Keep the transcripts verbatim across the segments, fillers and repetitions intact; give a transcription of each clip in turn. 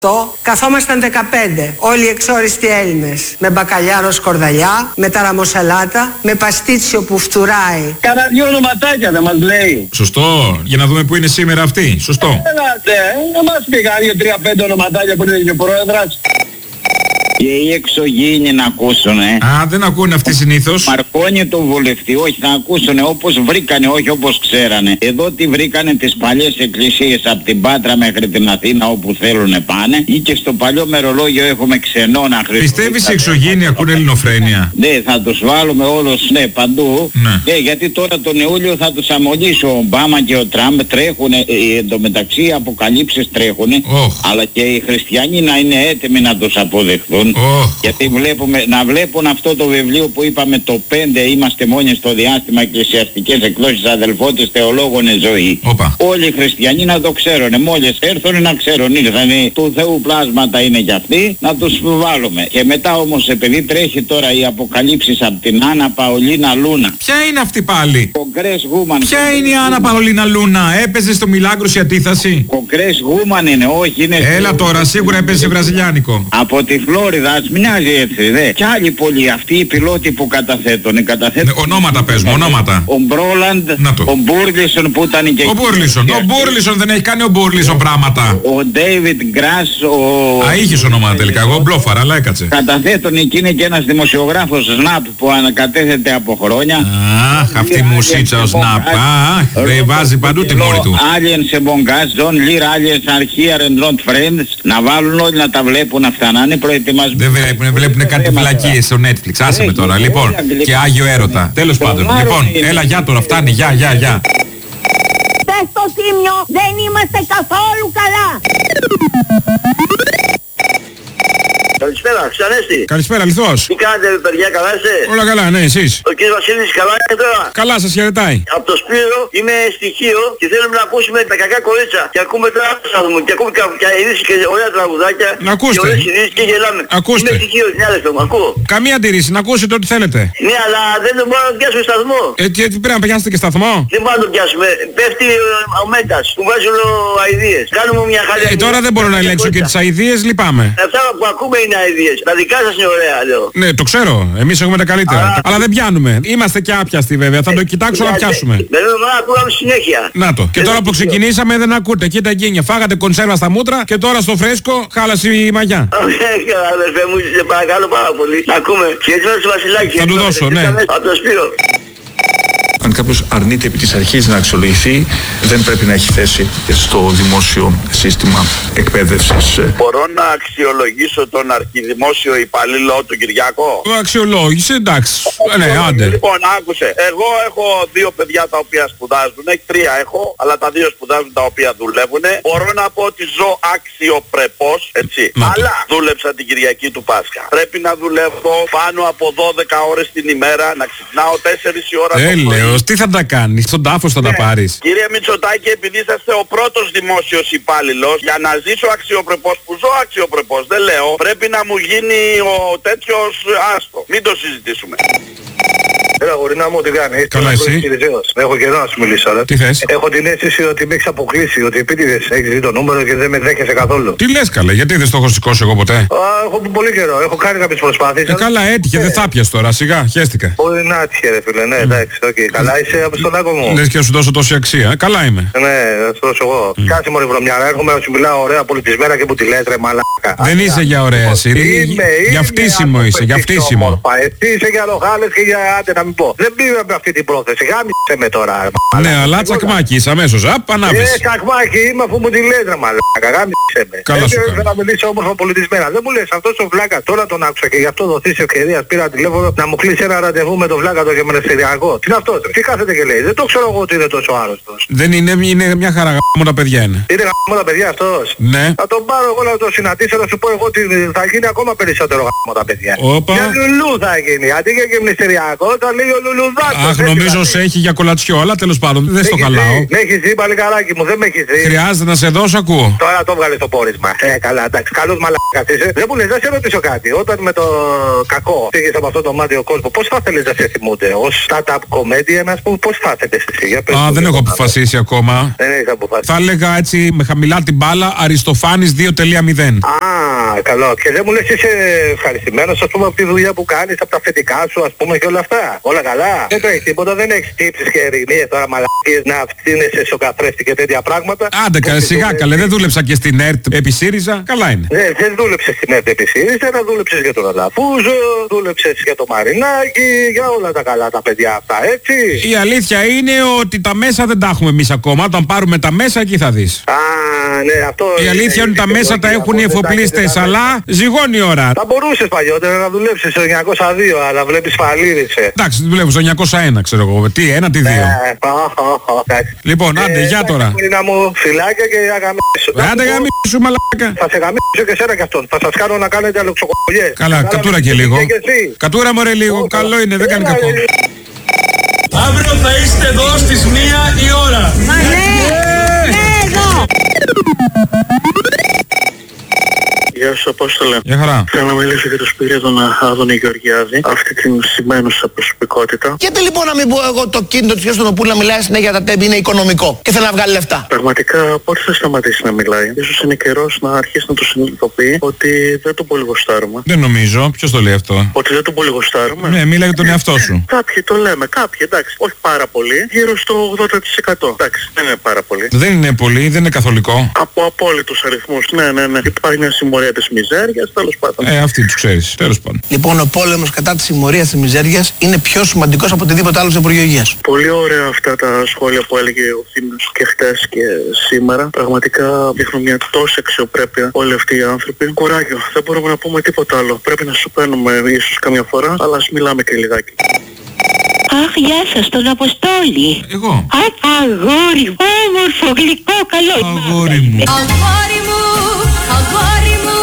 Το καθόμασταν δεκαπέντε, όλοι οι εξόριστοι Έλληνες, με μπακαλιάρο σκορδαλιά, με ταραμοσαλάτα, με παστίτσιο που φτουράει. Κάνα δυο ονοματάκια δεν μας λέει. Σωστό, για να δούμε που είναι σήμερα αυτή. Σωστό. Έλατε, να μας πει κανένα δύο τρία πέντε ονοματάκια που είναι και ο πρόεδρος. Και οι εξωγήινοι να ακούσουνε. Α, δεν ακούνε αυτοί συνήθως. Μαρκώνει τον βουλευτή, όχι να ακούσουνε όπως βρήκανε, όχι όπως ξέρανε. Εδώ τι βρήκανε τις παλιές εκκλησίες από την Πάτρα μέχρι την Αθήνα όπου θέλουνε πάνε. Ή και στο παλιό μερολόγιο έχουμε ξενώνα χρησιμοποιήσει. Πιστεύεις οι εξωγήινοι ακούνε ελληνοφρένεια? Ναι, θα τους βάλουμε όλους, ναι, παντού. Ναι. Ναι, γιατί τώρα τον Ιούλιο θα τους αμολύσει ο Ομπάμα και ο Τραμπ, τρέχουνε, ε, εντωμεταξύ οι αποκαλύψεις τρέχουνε. Oh. Αλλά και οι χριστιανοί να είναι έτοιμοι να τους αποδεχθούν. Oh. Γιατί βλέπουμε, να βλέπουν αυτό το βιβλίο που είπαμε το πέντε, είμαστε μόνοι στο διάστημα, εκκλησιαστικές εκδόσεις αδελφότες θεολόγων ζωή. Οπα. Όλοι οι χριστιανοί να το ξέρουν, μόλις έρθουν να ξέρουν, ήρθανε του Θεού πλάσματα είναι κι αυτοί, να τους βάλουμε. Και μετά όμως επειδή τρέχει τώρα οι αποκαλύψεις από την Άννα Παολίνα Λούνα. Ποια είναι αυτή πάλι? Κογκρές Woman. Ποια είναι η Άννα Παολίνα Λούνα? Έπαιζε στο Μιλάγκρος η αντίθαση? Κογκρές Woman είναι, όχι είναι. Έλα τώρα, σίγουρα έπαιζε βραζιλιάνικο. Από τη Φλόριδα, ας μοιάζει έτσι, δε. Κι άλλοι πολλοί, αυτοί οι πιλότοι που καταθέτουν, καταθέτουν. Ναι, ονόματα πες μου, ονόματα. Ο Μπρόλαντ, ο Μπούρλισον που ήταν και... Ο Μπούρλισον, ο Μπούρλισον δεν έχει κάνει ο Μπούρλισον πράγματα. Ο Ντέιβιτ Γκρας, ο... Α, είχες ονόματα τελικά, εγώ μπλόφαρα, αλλά έκατσε. Καταθέτουν εκεί είναι και ένας δημοσιογράφος Σναπ που ανακατέθεται από χρόνια. Αχ, αυτή η μουσίτσα ο Σναπ, αχ, δεν βάζει παντού τη μόρη του. Aliens σε Μπογκάς, John Lear, Aliens are here and not friends. Να βάλουν όλοι να τα βλέπουν αυτά, να είναι προετοιμασμένοι. Δεν βλέπουν, βλέπουν κάτι βλακίες στο Netflix. Άσε με τώρα, λοιπόν. Και Άγιο Έρωτα. Τέλος πάντων. Λοιπόν, έλα για τώρα, φτάνει, γεια, γεια, γεια. Πες στο Τίμιο, δεν είμαστε καθόλου καλά. Καλησπέρα, Ξανέστη. Καλησπέρα, Λιθός. Τι κάνετε, παιδιά, καλά είστε? Όλα καλά, ναι, εσείς? Ο κ. Βασίλης καλά είναι τώρα? Καλά, σας χαιρετάει. Από το Σπύρο είμαι στοιχείο και θέλουμε να ακούσουμε τα κακά κορίτσια. Και ακούμε τώρα σταθμό και ακούμε κάποια ειδήσεις και ωραία τραγουδάκια. Να ακούστε. Και ωραίες ειδήσεις και γελάμε. Ακούστε. Είμαι στοιχείο, τι άλλο μου, ακούω. Καμία αντίρρηση, να ακούσετε ό,τι θέλετε. Ναι, αλλά δεν μπορούμε να πιάσουμε σταθμό. Ε, και πρέπει να πιάσετε και σταθμό. Δεν μπορούμε να το πιάσουμε. Πέφτει ο Μέτας που βάζει όλο αηδίες. Κάνουμε μια χαλιά. Ε, τώρα δεν μπορώ να ελέγξω και τις αηδίες, λυπάμαι. Αυτά που ακούμε είναι αηδίες. Τα δικά σας είναι ωραία, λέω. Ναι, το ξέρω. Εμείς έχουμε τα καλύτερα. Α, αλλά δεν πιάνουμε. Είμαστε και άπιαστοι βέβαια. Θα το κοιτάξω να πιάσουμε. Δεν να ακούγαμε συνέχεια. Να το. Και τώρα που ξεκινήσαμε δεν ακούτε. Κοίτα εκείνια. Φάγατε κονσέρβα στα μούτρα και τώρα στο φρέσκο χάλασε η μαγιά. Όχι, αδερφέ μου, σε παρακαλώ πάρα πολύ. Ακούμε. Και έτσι στο Βασιλάκι. Θα του δώσω, ναι. Από το Σπύρο. Αν κάποιος αρνείται επί της αρχής να αξιολογηθεί, δεν πρέπει να έχει θέση στο δημόσιο σύστημα εκπαίδευσης. Μπορώ να αξιολογήσω τον αρχιδημόσιο υπαλλήλο του Κυριάκο? Το αξιολόγησε, εντάξει. Ναι, άντε. Λοιπόν, άκουσε. Εγώ έχω δύο παιδιά τα οποία σπουδάζουν. Έχει τρία έχω, αλλά τα δύο σπουδάζουν τα οποία δουλεύουν. Μπορώ να πω ότι ζω αξιοπρεπώς, έτσι. Να αλλά το. δούλεψα την Κυριακή του Πάσχα. Πρέπει να δουλεύω πάνω από δώδεκα ώρες την ημέρα, να ξυπνάω τέσσερις η ώρα το πρωί. Τι θα τα κάνεις, στον τάφος θα ναι. τα πάρεις. Κύριε Μητσοτάκη, επειδή είσαστε ο πρώτος δημόσιος υπάλληλος, για να ζήσω αξιοπρεπώς, που ζω αξιοπρεπώς, δεν λέω, πρέπει να μου γίνει ο τέτοιος άστο. Μην το συζητήσουμε. Έλα γορίνα μου, τι κάνεις? Καλά εσύ? Έχω καιρό να σου μιλήσω, ρε. Τι θες? Έχω την αίσθηση ότι με έχεις αποκλείσει, ότι επίτηδες έχεις δει το νούμερο και δεν με δέχεσαι καθόλου. Τι λες καλέ, γιατί δεν στο έχω σηκώσει εγώ ποτέ? Α, έχω πολύ καιρό, έχω κάνει κάποιες προσπάθειες. Ε, καλά έτυχε, δεν θα πιας τώρα, σιγά, χαίστηκα. Πολύ να έτυχε ρε φίλε, ναι, εντάξει, οκ. Okay. Καλά είσαι από στον άκο μου? Λες και να σου δώσω τόση αξία, καλά είμαι. Ναι, θα σου δώσω εγώ. Mm. Κάτσε μωρή βρωμιάρα, έρχομαι να σου μιλάω ωραία πολιτισμένα και που τη λες ρε μαλάκα. Δεν Άχα. είσαι για ωραία εσύ, για φτύσιμο είσαι, για φτύσιμο. Εσύ είσαι για λοχάλες και για άντε να μην πω. Δεν πήρα με αυτή την πρόθεση, γάμισε με τώρα. Ναι, αλλά τσακμάκι είσαι αμέσως, απ, ανάβεις. Ε, τσακμάκι είμαι αφού μου τη λες ρε μαλάκα, γάμισε με. Καλά σου κάνω. Θέλω να μιλήσω όμορφα πολιτισμένα. Δεν μου λες αυτός ο βλάκα, τώρα τον άκουσα και γι' αυτό δοθείς ευκαιρίας πήρα τηλέφωνο να μου κλείσει ένα ραντεβού με τον βλάκα το γεμενεστεριακό. Τι είναι αυτός, τι κάθεται και λέει, δεν το ξέρω εγώ ότι είναι τόσο άρρωστος. Δεν είναι, είναι μια χαρά γάμο τα παιδιά είναι. Είναι γάμο τα παιδιά αυτός. Ναι. Θα τον πάρω εγώ να το συναντήσω να σου πω εγώ ότι θα γίνει ακόμα περισσότερο γάμο τα παιδιά. Όπα. Για λουλού θα γίνει, αντί για γεμνηστεριακό θα ο Λουλουδάκος. Αχ, νομίζω σε έχει για κολατσιό, αλλά τέλος πάντων δεν στο χαλάω. Με έχει ζει, παλικαράκι μου, δεν με έχει ζει. Χρειάζεται να σε δώσω, ακούω. Τώρα το βγάλε στο πόρισμα. Ε, καλά, εντάξει, καλός μαλάκας είσαι. Δεν μου λες, να σε ρωτήσω κάτι. Όταν με το κακό πήγες από αυτό το μάτιο κόσμο, πώς θα θέλεις να σε θυμούνται? Ως stand-up comedian, ας πούμε, πώς θα θέλεις εσύ? Για πες. Α, δεν έχω αποφασίσει ακόμα. Δεν έχεις αποφασίσει. Θα έλεγα έτσι με χαμηλά την μπάλα Αριστοφάνης δύο κόμμα μηδέν. Α, καλό. Και δεν μου λες είσαι ευχαριστημένος, ας πούμε, από τη δουλειά που κάνεις, από τα φετικά σου, ας πούμε, και όλα αυτά? Όλα καλά. Δεν τρέχει τίποτα, δεν έχεις τύψεις και ερημίες τώρα μαλακίες να φτύνεσαι στο καθρέφτη και τέτοια πράγματα. Άντε καλέ, σιγά καλέ, δεν δούλεψα και στην ΕΡΤ επί ΣΥΡΙΖΑ, καλά είναι. Ναι, δεν δούλεψες στην ΕΡΤ επί ΣΥΡΙΖΑ, αλλά δούλεψες για τον Αλαφούζο, δούλεψες για το Μαρινάκι, για όλα τα καλά τα παιδιά αυτά, έτσι. Η αλήθεια είναι ότι τα μέσα δεν τα έχουμε εμείς ακόμα. Όταν πάρουμε τα μέσα, εκεί θα δεις. Α, ναι, αυτό. Η αλήθεια είναι ότι τα μέσα τα έχουν οι εφοπλίστες, αλλά ζυγώνει η ώρα. Θα μπορούσες παλιότερα να δουλέψεις στο εννιακόσια δύο, αλλά βλέπεις φαλήρισε. Εντάξει, δουλεύω στο εννιακόσια ένα, ξέρω εγώ. Τι, ένα, τι δύο. Λοιπόν, άντε, γεια τώρα. Να μου φυλάκια και αγαμίσου. Άντε γαμίσου, μαλάκα. Θα σε γαμίσου και σένα κι αυτόν. Θα σας κάνω να κάνετε αλοξοκολιές. Καλά, κατούρα και λίγο. Κατούρα μωρέ λίγο, καλό είναι, δεν κάνει κακό. Αύριο θα είστε εδώ στις μία η ώρα. Μα ναι, ναι εδώ. Γεια σου, Απόστολε. Γεια χαρά. Θέλω να μιλήσω για το Σπυρίδωνα Άδωνη Γεωργιάδη, αυτή την σημαίνουσα προσωπικότητα. Γιατί λοιπόν να μην πω εγώ το κίνητο της Χριστονοπούλου να μιλάει συνέχεια για τα τέμπη είναι οικονομικό και θέλει να βγάλει λεφτά? Πραγματικά, πότε θα σταματήσει να μιλάει? Ίσως είναι καιρός να αρχίσει να το συνειδητοποιεί ότι δεν τον πολύ γουστάρουμε. Δεν νομίζω. Ποιος το λέει αυτό? Ότι δεν τον πολύ γουστάρουμε. Ναι, μίλα για τον εαυτό σου. Κάποιοι το λέμε, κάποιοι, εντάξει, όχι πάρα πολύ, γύρω στο ογδόντα τοις εκατό. Εντάξει, δεν είναι πάρα πολύ. Δεν είναι πολύ, δεν είναι καθολικό. Από απόλυτους αριθμούς, ναι, ναι, ναι. Υπάρχει μια συμμορία της μιζέριας, τέλος πάντων. Ε, αυτή τους ξέρεις, τέλος πάντων. Λοιπόν, ο πόλεμος κατά της συμμορίας της μιζέριας είναι πιο σημαντικός από οτιδήποτε άλλο στην Υπουργείο Υγείας. Πολύ ωραία αυτά τα σχόλια που έλεγε ο Θήμιος και χτες και σήμερα. Πραγματικά δείχνουν μια τόση αξιοπρέπεια όλοι αυτοί οι άνθρωποι. Κουράγιο, δεν μπορούμε να πούμε τίποτα άλλο. Πρέπει να σου παίρνουμε ίσως καμιά φορά, αλλά ας μιλάμε και λιγάκι. Αχ, γεια σας, τον Αποστόλη. Εγώ. Α, αγόρι, όμορφο, γλυκό, καλό. Αγόρι μου. Αγόρι μου, αγόρι μου,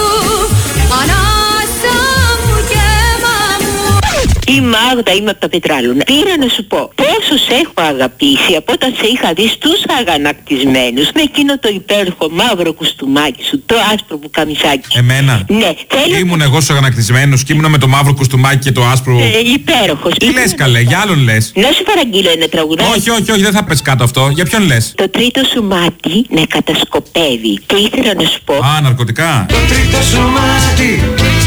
ανάσα μου και μαμού. Η Μάγδα, είμαι από τα Πετράλωνα. Πήρα να σου πω πόσο σε έχω αγαπήσει από όταν σε είχα δει στους αγανακτισμένους με εκείνο το υπέροχο μαύρο κουστούμάκι σου, το άσπρο που καμισάκι. Εμένα? Ναι, θέλω. Ήμουν εγώ στους αγανακτισμένους και ήμουν με το μαύρο κουστούμάκι και το άσπρο. Ε, υπέροχος. Τι λες καλέ, για άλλον λες? Να σου παραγγείλω ένα τραγουδάκι. Όχι, όχι, όχι, δεν θα πες κάτω αυτό. Για ποιον λες? Το τρίτο σου μάτι με κατασκοπεύει. Και ήθελα να σου πω. Α, ναρκωτικά. Το τρίτο σου μάτι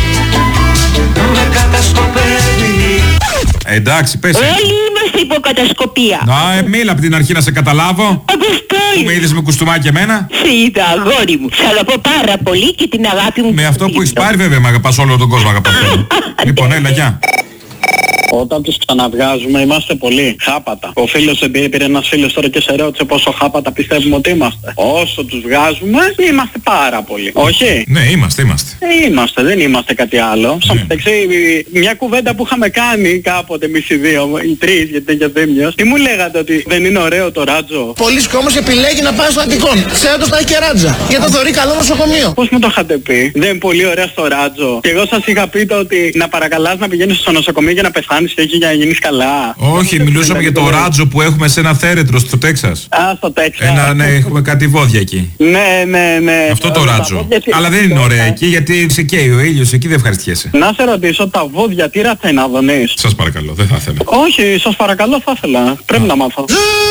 με κατασκοπεύει. Ε, εντάξει, πες. Όλοι είμαστε υποκατασκοπία. Να, ε, μίλα από την αρχή να σε καταλάβω. Αποστόλη. Με είδες με κουστούμάκι εμένα. Σε είδα, αγόρι μου. Σε αγαπώ πάρα πολύ και την αγάπη μου. Με αυτό που έχεις πάρει βέβαια, με αγαπάς όλο τον κόσμο, αγαπάς. Λοιπόν, έλα, γεια. Όταν τους ξαναβγάζουμε είμαστε πολύ χάπατα. Ο φίλος πήρε, πήρε ένας φίλος τώρα και σε ρώτησε πόσο χάπατα πιστεύουμε ότι είμαστε. Όσο τους βγάζουμε είμαστε πάρα πολύ. Όχι? Ναι, είμαστε, είμαστε. Ε, είμαστε, δεν είμαστε κάτι άλλο. Στο μεταξύ, μια κουβέντα που είχαμε κάνει κάποτε εμείς οι δύο, οι τρεις, γιατί για δίμιος, τι μου λέγατε ότι δεν είναι ωραίο το ράτζο? Πολλοί κόσμος επιλέγει να πάει στο Αττικόν, ξέροντας να έχει και ράτζα, γιατί το θεωρεί καλό νοσοκομείο. Πώς μου το είχατε πει? Δεν είναι πολύ ωραία στο ράτζο. Και εγώ σας είχα πει το ότι να παρακαλάς να πηγαίνεις στο νοσοκομείο για να πεθάνεις και εκεί για να γίνεις καλά. Όχι, μιλούσαμε για το ράτζο που έχουμε σε ένα θέρετρο στο Τέξας. Α, στο Τέξας. Ένα, ναι, έχουμε κάτι βόδια εκεί. Ναι, ναι, ναι. Αυτό το ράτζο. Αλλά δεν είναι ωραία εκεί γιατί σε καίει ο ήλιος, εκεί δεν ευχαριστιέσαι. Να σε ρωτήσω, τα βόδια τι ράτσα είναι, Αδωνής? Σας παρακαλώ, δεν θα ήθελα. Όχι, σας παρακαλώ, θα ήθελα. Πρέπει να μάθω.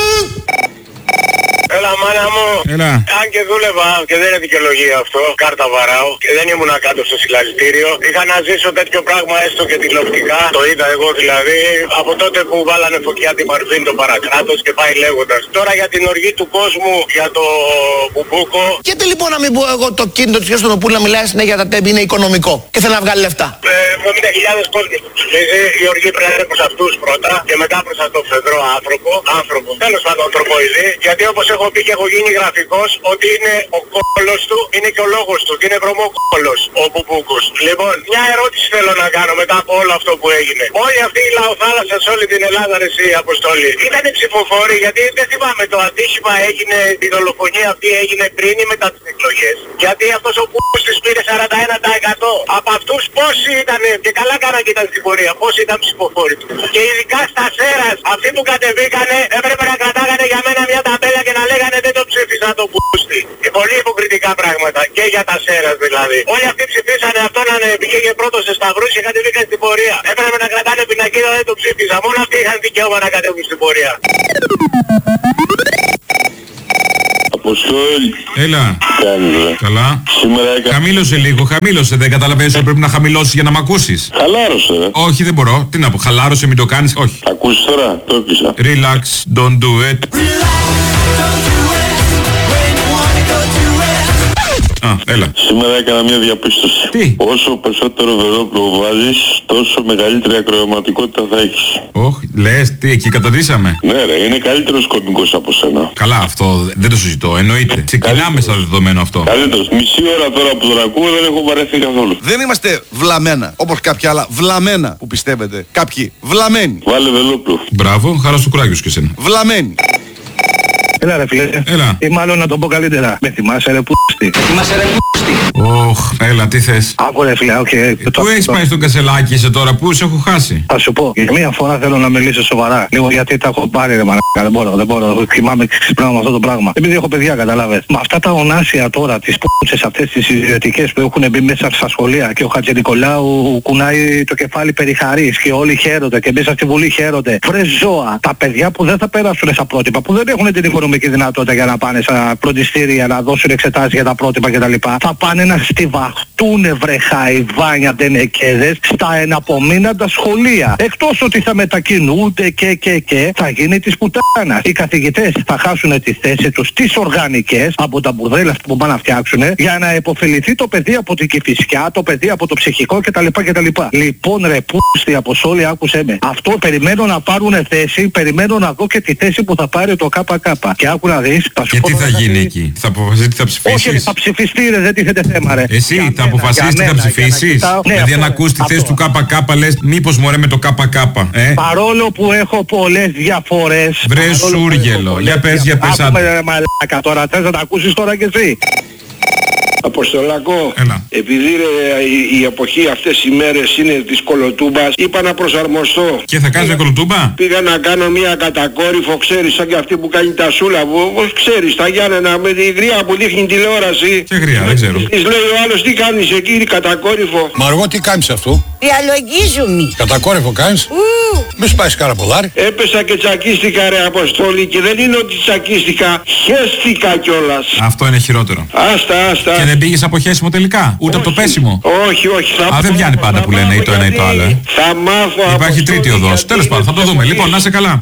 Έλα μάνα μου. Έλα. Αν και δούλευα και δεν είναι δικαιολογία αυτό, κάρτα βαράω και δεν ήμουν κάτω στο συλλαλητήριο. Είχα να ζήσω τέτοιο πράγμα έστω και τηλεοπτικά. Το είδα εγώ δηλαδή από τότε που βάλανε φωτιά την Παρβίν το παρακράτος και πάει λέγοντας. Τώρα για την οργή του κόσμου, για το Μπουμπούκο. Γιατί λοιπόν να μην πω εγώ το κίνητο της Χριστονοπούλου να μιλάει συνέχεια για τα τέμπη είναι οικονομικό και θέλει να βγάλει λεφτά? εβδομήντα χιλιάδες κόσμος που ψηφίζει, η οργή πρέπει να είναι προς αυτούς πρώτα και μετά προς αυτό το φεδρό άνθρωπο. Άνθρωπο. Τέλος πάντων τροποειδή, γιατί όπως έχω πει και έχω γίνει γραφικός, ότι είναι ο κόλος του, είναι και ο λόγος του και είναι βρωμοκόλος ο Μπουμπούκος. Λοιπόν, μια ερώτηση θέλω να κάνω μετά από όλο αυτό που έγινε. Όλη αυτή η λαοθάλασσα σε όλη την Ελλάδα, ρε εσύ Αποστόλη, ήταν ψηφοφόροι, γιατί δεν θυμάμαι το αντίστοιχα έγινε, η δολοφονία αυτή έγινε πριν ή μετά τις εκλογές. Γιατί αυτός ο Μπουμπούκος της πήρε σαράντα ένα τοις εκατό. Από αυτό αυτούς πόσοι ήταν, και καλά κάναν και ήταν στην πορεία, πόσοι ήταν ψηφοφόροι του. Και ειδικά στα Σέρας, αυτοί που κατεβήκανε έπρεπε να κρατάγανε για μένα μια ταμπέλα και να λέγανε δεν το ψήφισα το πούστη. Και πολύ υποκριτικά πράγματα και για τα Σέρας δηλαδή. Όλοι αυτοί ψηφίσανε αυτό να πήγε πρώτος σε σταυρούς και κατεβήκαν στην πορεία. Έπρεπε να κρατάνε πινακίδα δεν το ψήφισα. Μόνο αυτοί είχαν δικαίωμα να κατέβουν στην πορεία. Αποστόλη. Έλα. Κάνεις, καλά. Σήμερα έκα... Χαμήλωσε λίγο, χαμήλωσε. Δεν καταλαβαίνεις ότι πρέπει να χαμηλώσεις για να μ' ακούσεις. Χαλάρωσε. Ε. Όχι, δεν μπορώ. Τι να πω, χαλάρωσε, μην το κάνεις. Όχι. Ακούσεις τώρα, το έπισα. Relax, don't do it. Α, έλα. Σήμερα έκανα μια διαπίστωση. Τι? Όσο περισσότερο βελόπλο βάζεις, τόσο μεγαλύτερη ακροαματικότητα θα έχεις. Όχι, λες, τι, εκεί καταντήσαμε. Ναι ρε, είναι καλύτερος κωμικός από σένα. Καλά, αυτό δεν το συζητώ, εννοείται. Ξεκινάμε στα δεδομένο αυτό. Καλύτερος. Μισή ώρα τώρα που τον ακούω δεν έχω βαρεθεί καθόλου. Δεν είμαστε βλαμμένα, όπως κάποια άλλα βλαμμένα που πιστεύετε. Κάποιοι βλαμμένοι. Βάλε βελόπλο. Μπράβο, χαρά στο κουράγιο σου και εσένα. Βλαμμένοι. Έλα ρε φίλε. Έλα. Ή μάλλον να το πω καλύτερα. Με θυμάσαι ρε πούστη. Θυμάσαι ρε πούστη. Ωχ, έλα, τι θες. Άκου ρε φίλε, οκ. Okay. Πού έχεις πάει στον Κασελάκη είσαι τώρα, πού σε έχω χάσει. Θα σου πω, για μία φορά θέλω να μιλήσω σοβαρά. Λίγο γιατί τα έχω πάρει ρε μαλάκα, δεν μπορώ, δεν μπορώ. Θυμάμαι και ξυπνάω με αυτό το πράγμα. Επειδή έχω παιδιά, καταλάβες. Με αυτά τα ονάσια τώρα, τις πούτσες αυτές τις ιδιωτικές που έχουν μπει μέσα στα σχολεία και ο Χατζηνικολάου κουνάει το κεφάλι περιχαρής και όλοι χαίρονται και μέσα στη Βουλή χαίρονται. Βρε ζώα, τα παιδιά που δεν θα περάσουν στα πρότυπα, που δεν έχουν την οικονομική δυνατότητα για να πάνε στα φροντιστήρια, να δώσουν εξετάσεις για τα πρότυπα κτλ. Θα πάνε να στιβαχτούνε βρε χαϊβάνια τενεκέδες στα εναπομείναντα σχολεία. Εκτός ότι θα μετακινούνται και και και θα γίνει της πουτάνας. Οι καθηγητές θα χάσουν τη θέση τους τις οργανικές από τα μπουρδέλα που πάνε να φτιάξουν για να υποφεληθεί το παιδί από την κηφισιά, το παιδί από το ψυχικό κτλ. κτλ. Λοιπόν ρε πούστη από σόλη άκουσέ με. Αυτό περιμένω να πάρουν θέση, περιμένω να δω και τη θέση που θα πάρει το ΚΚ. Και άκου να δεις, θα σου και πω τι θα γίνει εκεί, θα αποφασίσεις τι θα ψηφίσεις. Όχι, θα ψηφιστεί ρε, δεν τίθεται θέμα ρε. Εσύ για θα μένα, αποφασίσεις τι θα ψηφίσεις. Να δηλαδή αν ακούς τη θέση του ΚΚ λες μήπως μωρέ με το ΚΚ. Ε? Παρόλο που έχω πολλές διαφορές. Βρε σούργελο, για πες, για πες. Άκουμε ρε μαλάκα τώρα, θες να τα ακούσεις τώρα κι εσύ. Αποστολάκο, έλα. Επειδή ρε, η, η εποχή αυτές οι μέρες είναι της κολοτούμπας, είπα να προσαρμοστώ. Και θα κάνεις μια κολοτούμπα? Πήγα να κάνω μια κατακόρυφο, ξέρεις, σαν και αυτή που κάνει τα σούλα, που όπως ξέρεις, τα Γιάννενα με τη γριά που δείχνει τηλεόραση. Και γριά, δεν ξέρω. Της λέει ο άλλος, τι κάνεις εκεί, κατακόρυφο. Μαργό, τι κάνεις αυτό? Διαλογίζουμε. Κατακόρυφο κάνεις? Ου. Μη σπάσεις κάρα πολλάρι. Έπεσα και τσακίστηκα ρε Αποστόλη και δεν είναι ότι τσακίστηκα, χέστηκα κιόλας. Αυτό είναι χειρότερο. Άστα, άστα. Και δεν πήγες από χέσιμο τελικά, ούτε από το πέσιμο. Όχι, όχι. Θα Α, δεν πιάνει πάντα που λένε ή το ένα ή το άλλο. Ε. Θα μάθω. Υπάρχει τρίτη οδός. Τέλος πάντων, θα το δούμε. Λοιπόν, να είσαι καλά.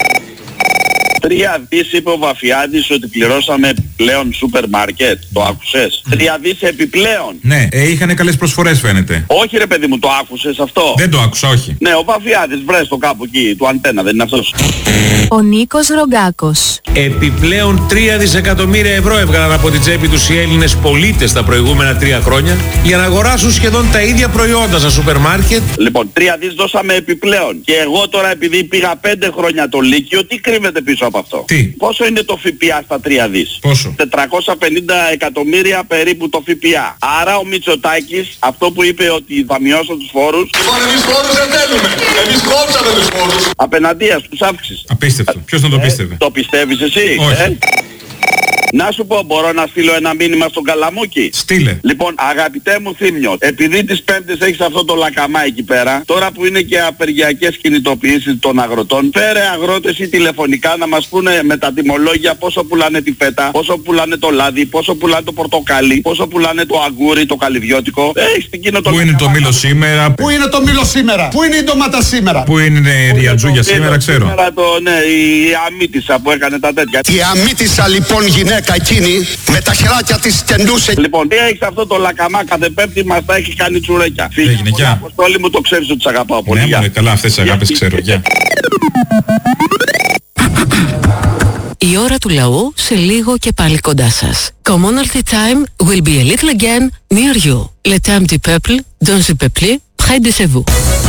Τρία δις είπε ο Βαφιάδης ότι πληρώσαμε επιπλέον σούπερ μάρκετ. Το άκουσες? Τρία δις επιπλέον. Ναι, ε, είχανε καλές προσφορές φαίνεται. Όχι ρε παιδί μου, το άκουσες αυτό? Δεν το άκουσα, όχι. Ναι, ο Βαφιάδης, βρες το κάπου εκεί, του αντένα, δεν είναι αυτός? Ο Νίκος Ρογκάκος. Επιπλέον τρία δισεκατομμύρια ευρώ έβγαλαν από την τσέπη τους οι Έλληνες πολίτες τα προηγούμενα τρία χρόνια για να αγοράσουν σχεδόν τα ίδια προϊόντα στα σούπερ μάρκετ. Λοιπόν, τρία δις δώσαμε επιπλέον. Και εγώ τώρα επειδή πήγα πέντε χρόνια το Λύκειο, τι κρύβεται πίσω από αυτό? Τι? Πόσο είναι το ΦΠΑ στα τρία δις? Πόσο? τετρακόσια πενήντα εκατομμύρια περίπου το ΦΠΑ. Άρα ο Μητσοτάκης αυτό που είπε ότι θα μειώσω τους φόρους. Λοιπόν, εμείς φόρους δεν θέλουμε. Εμείς κόψαμε τους φόρους. Απέναντίας τους αύξησες. Απίστευτο. Ποιος να το πίστευε? Ε, το πιστεύεις εσύ? Όχι. Ε? Να σου πω, μπορώ να στείλω ένα μήνυμα στον Καλαμούκι? Στείλε. Λοιπόν, αγαπητέ μου Θήμιο, επειδή τις Πέμπτες έχεις αυτό το λακαμά εκεί πέρα, τώρα που είναι και απεργιακές κινητοποιήσεις των αγροτών, φέρε αγρότες ή τηλεφωνικά να μας πούνε με τα τιμολόγια πόσο πουλάνε τη φέτα, πόσο πουλάνε το λάδι, πόσο πουλάνε το πορτοκάλι, πόσο πουλάνε το αγκούρι, το καλυβιώτικο. Έχεις την κοινό το Πού είναι το μήλο σήμερα? Πού είναι το μήλο σήμερα? Πού είναι η ντομάτα σήμερα? Πού είναι η ριατζούγια σήμερα, ξέρω. Σήμερα το, ναι, η αμύτισσα που έκανε τα τέτοια. Η αμύτισσα λοιπόν γυναίκα εκείνη με τα χεράκια της τεντούσε. Λοιπόν, τι έχεις αυτό το λακαμά, κάθε Πέμπτη μας τα έχει κάνει τσουρέκια. Έγινε, γεια. Αποστόλη μου, το ξέρεις ότι σ' αγαπάω πολύ. Ναι, μωρέ, καλά, αυτές τις αγάπες ξέρω, γεια. Η ώρα του λαού σε λίγο και πάλι κοντά σας. Commonalty time will be a little again near you. Le temps du peuple, dans le peuple, près de chez vous.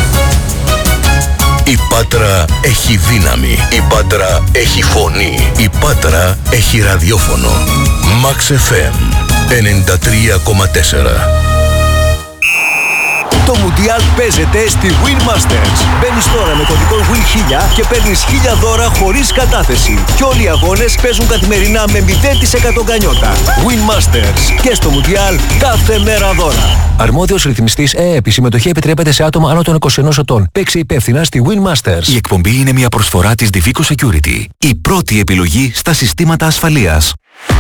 Η Πάτρα έχει δύναμη. Η Πάτρα έχει φωνή. Η Πάτρα έχει ραδιόφωνο. Max εφ εμ ενενήντα τρία κόμμα τέσσερα. Το Μουντιάλ παίζεται στη Win Masters. Μπαίνεις τώρα με κωδικό Win χίλια και παίρνεις χίλια δώρα χωρίς κατάθεση. Και όλοι οι αγώνες παίζουν καθημερινά με μηδέν τοις εκατό γκανιότα. Win Masters. Και στο Μουντιάλ κάθε μέρα δώρα. Αρμόδιος ρυθμιστής ΕΕΠ. Η συμμετοχή επιτρέπεται σε άτομα άνω των είκοσι ενός ετών. Παίξε υπεύθυνα στη Win Masters. Η εκπομπή είναι μια προσφορά της Divico Security. Η πρώτη επιλογή στα συστήματα ασφαλείας.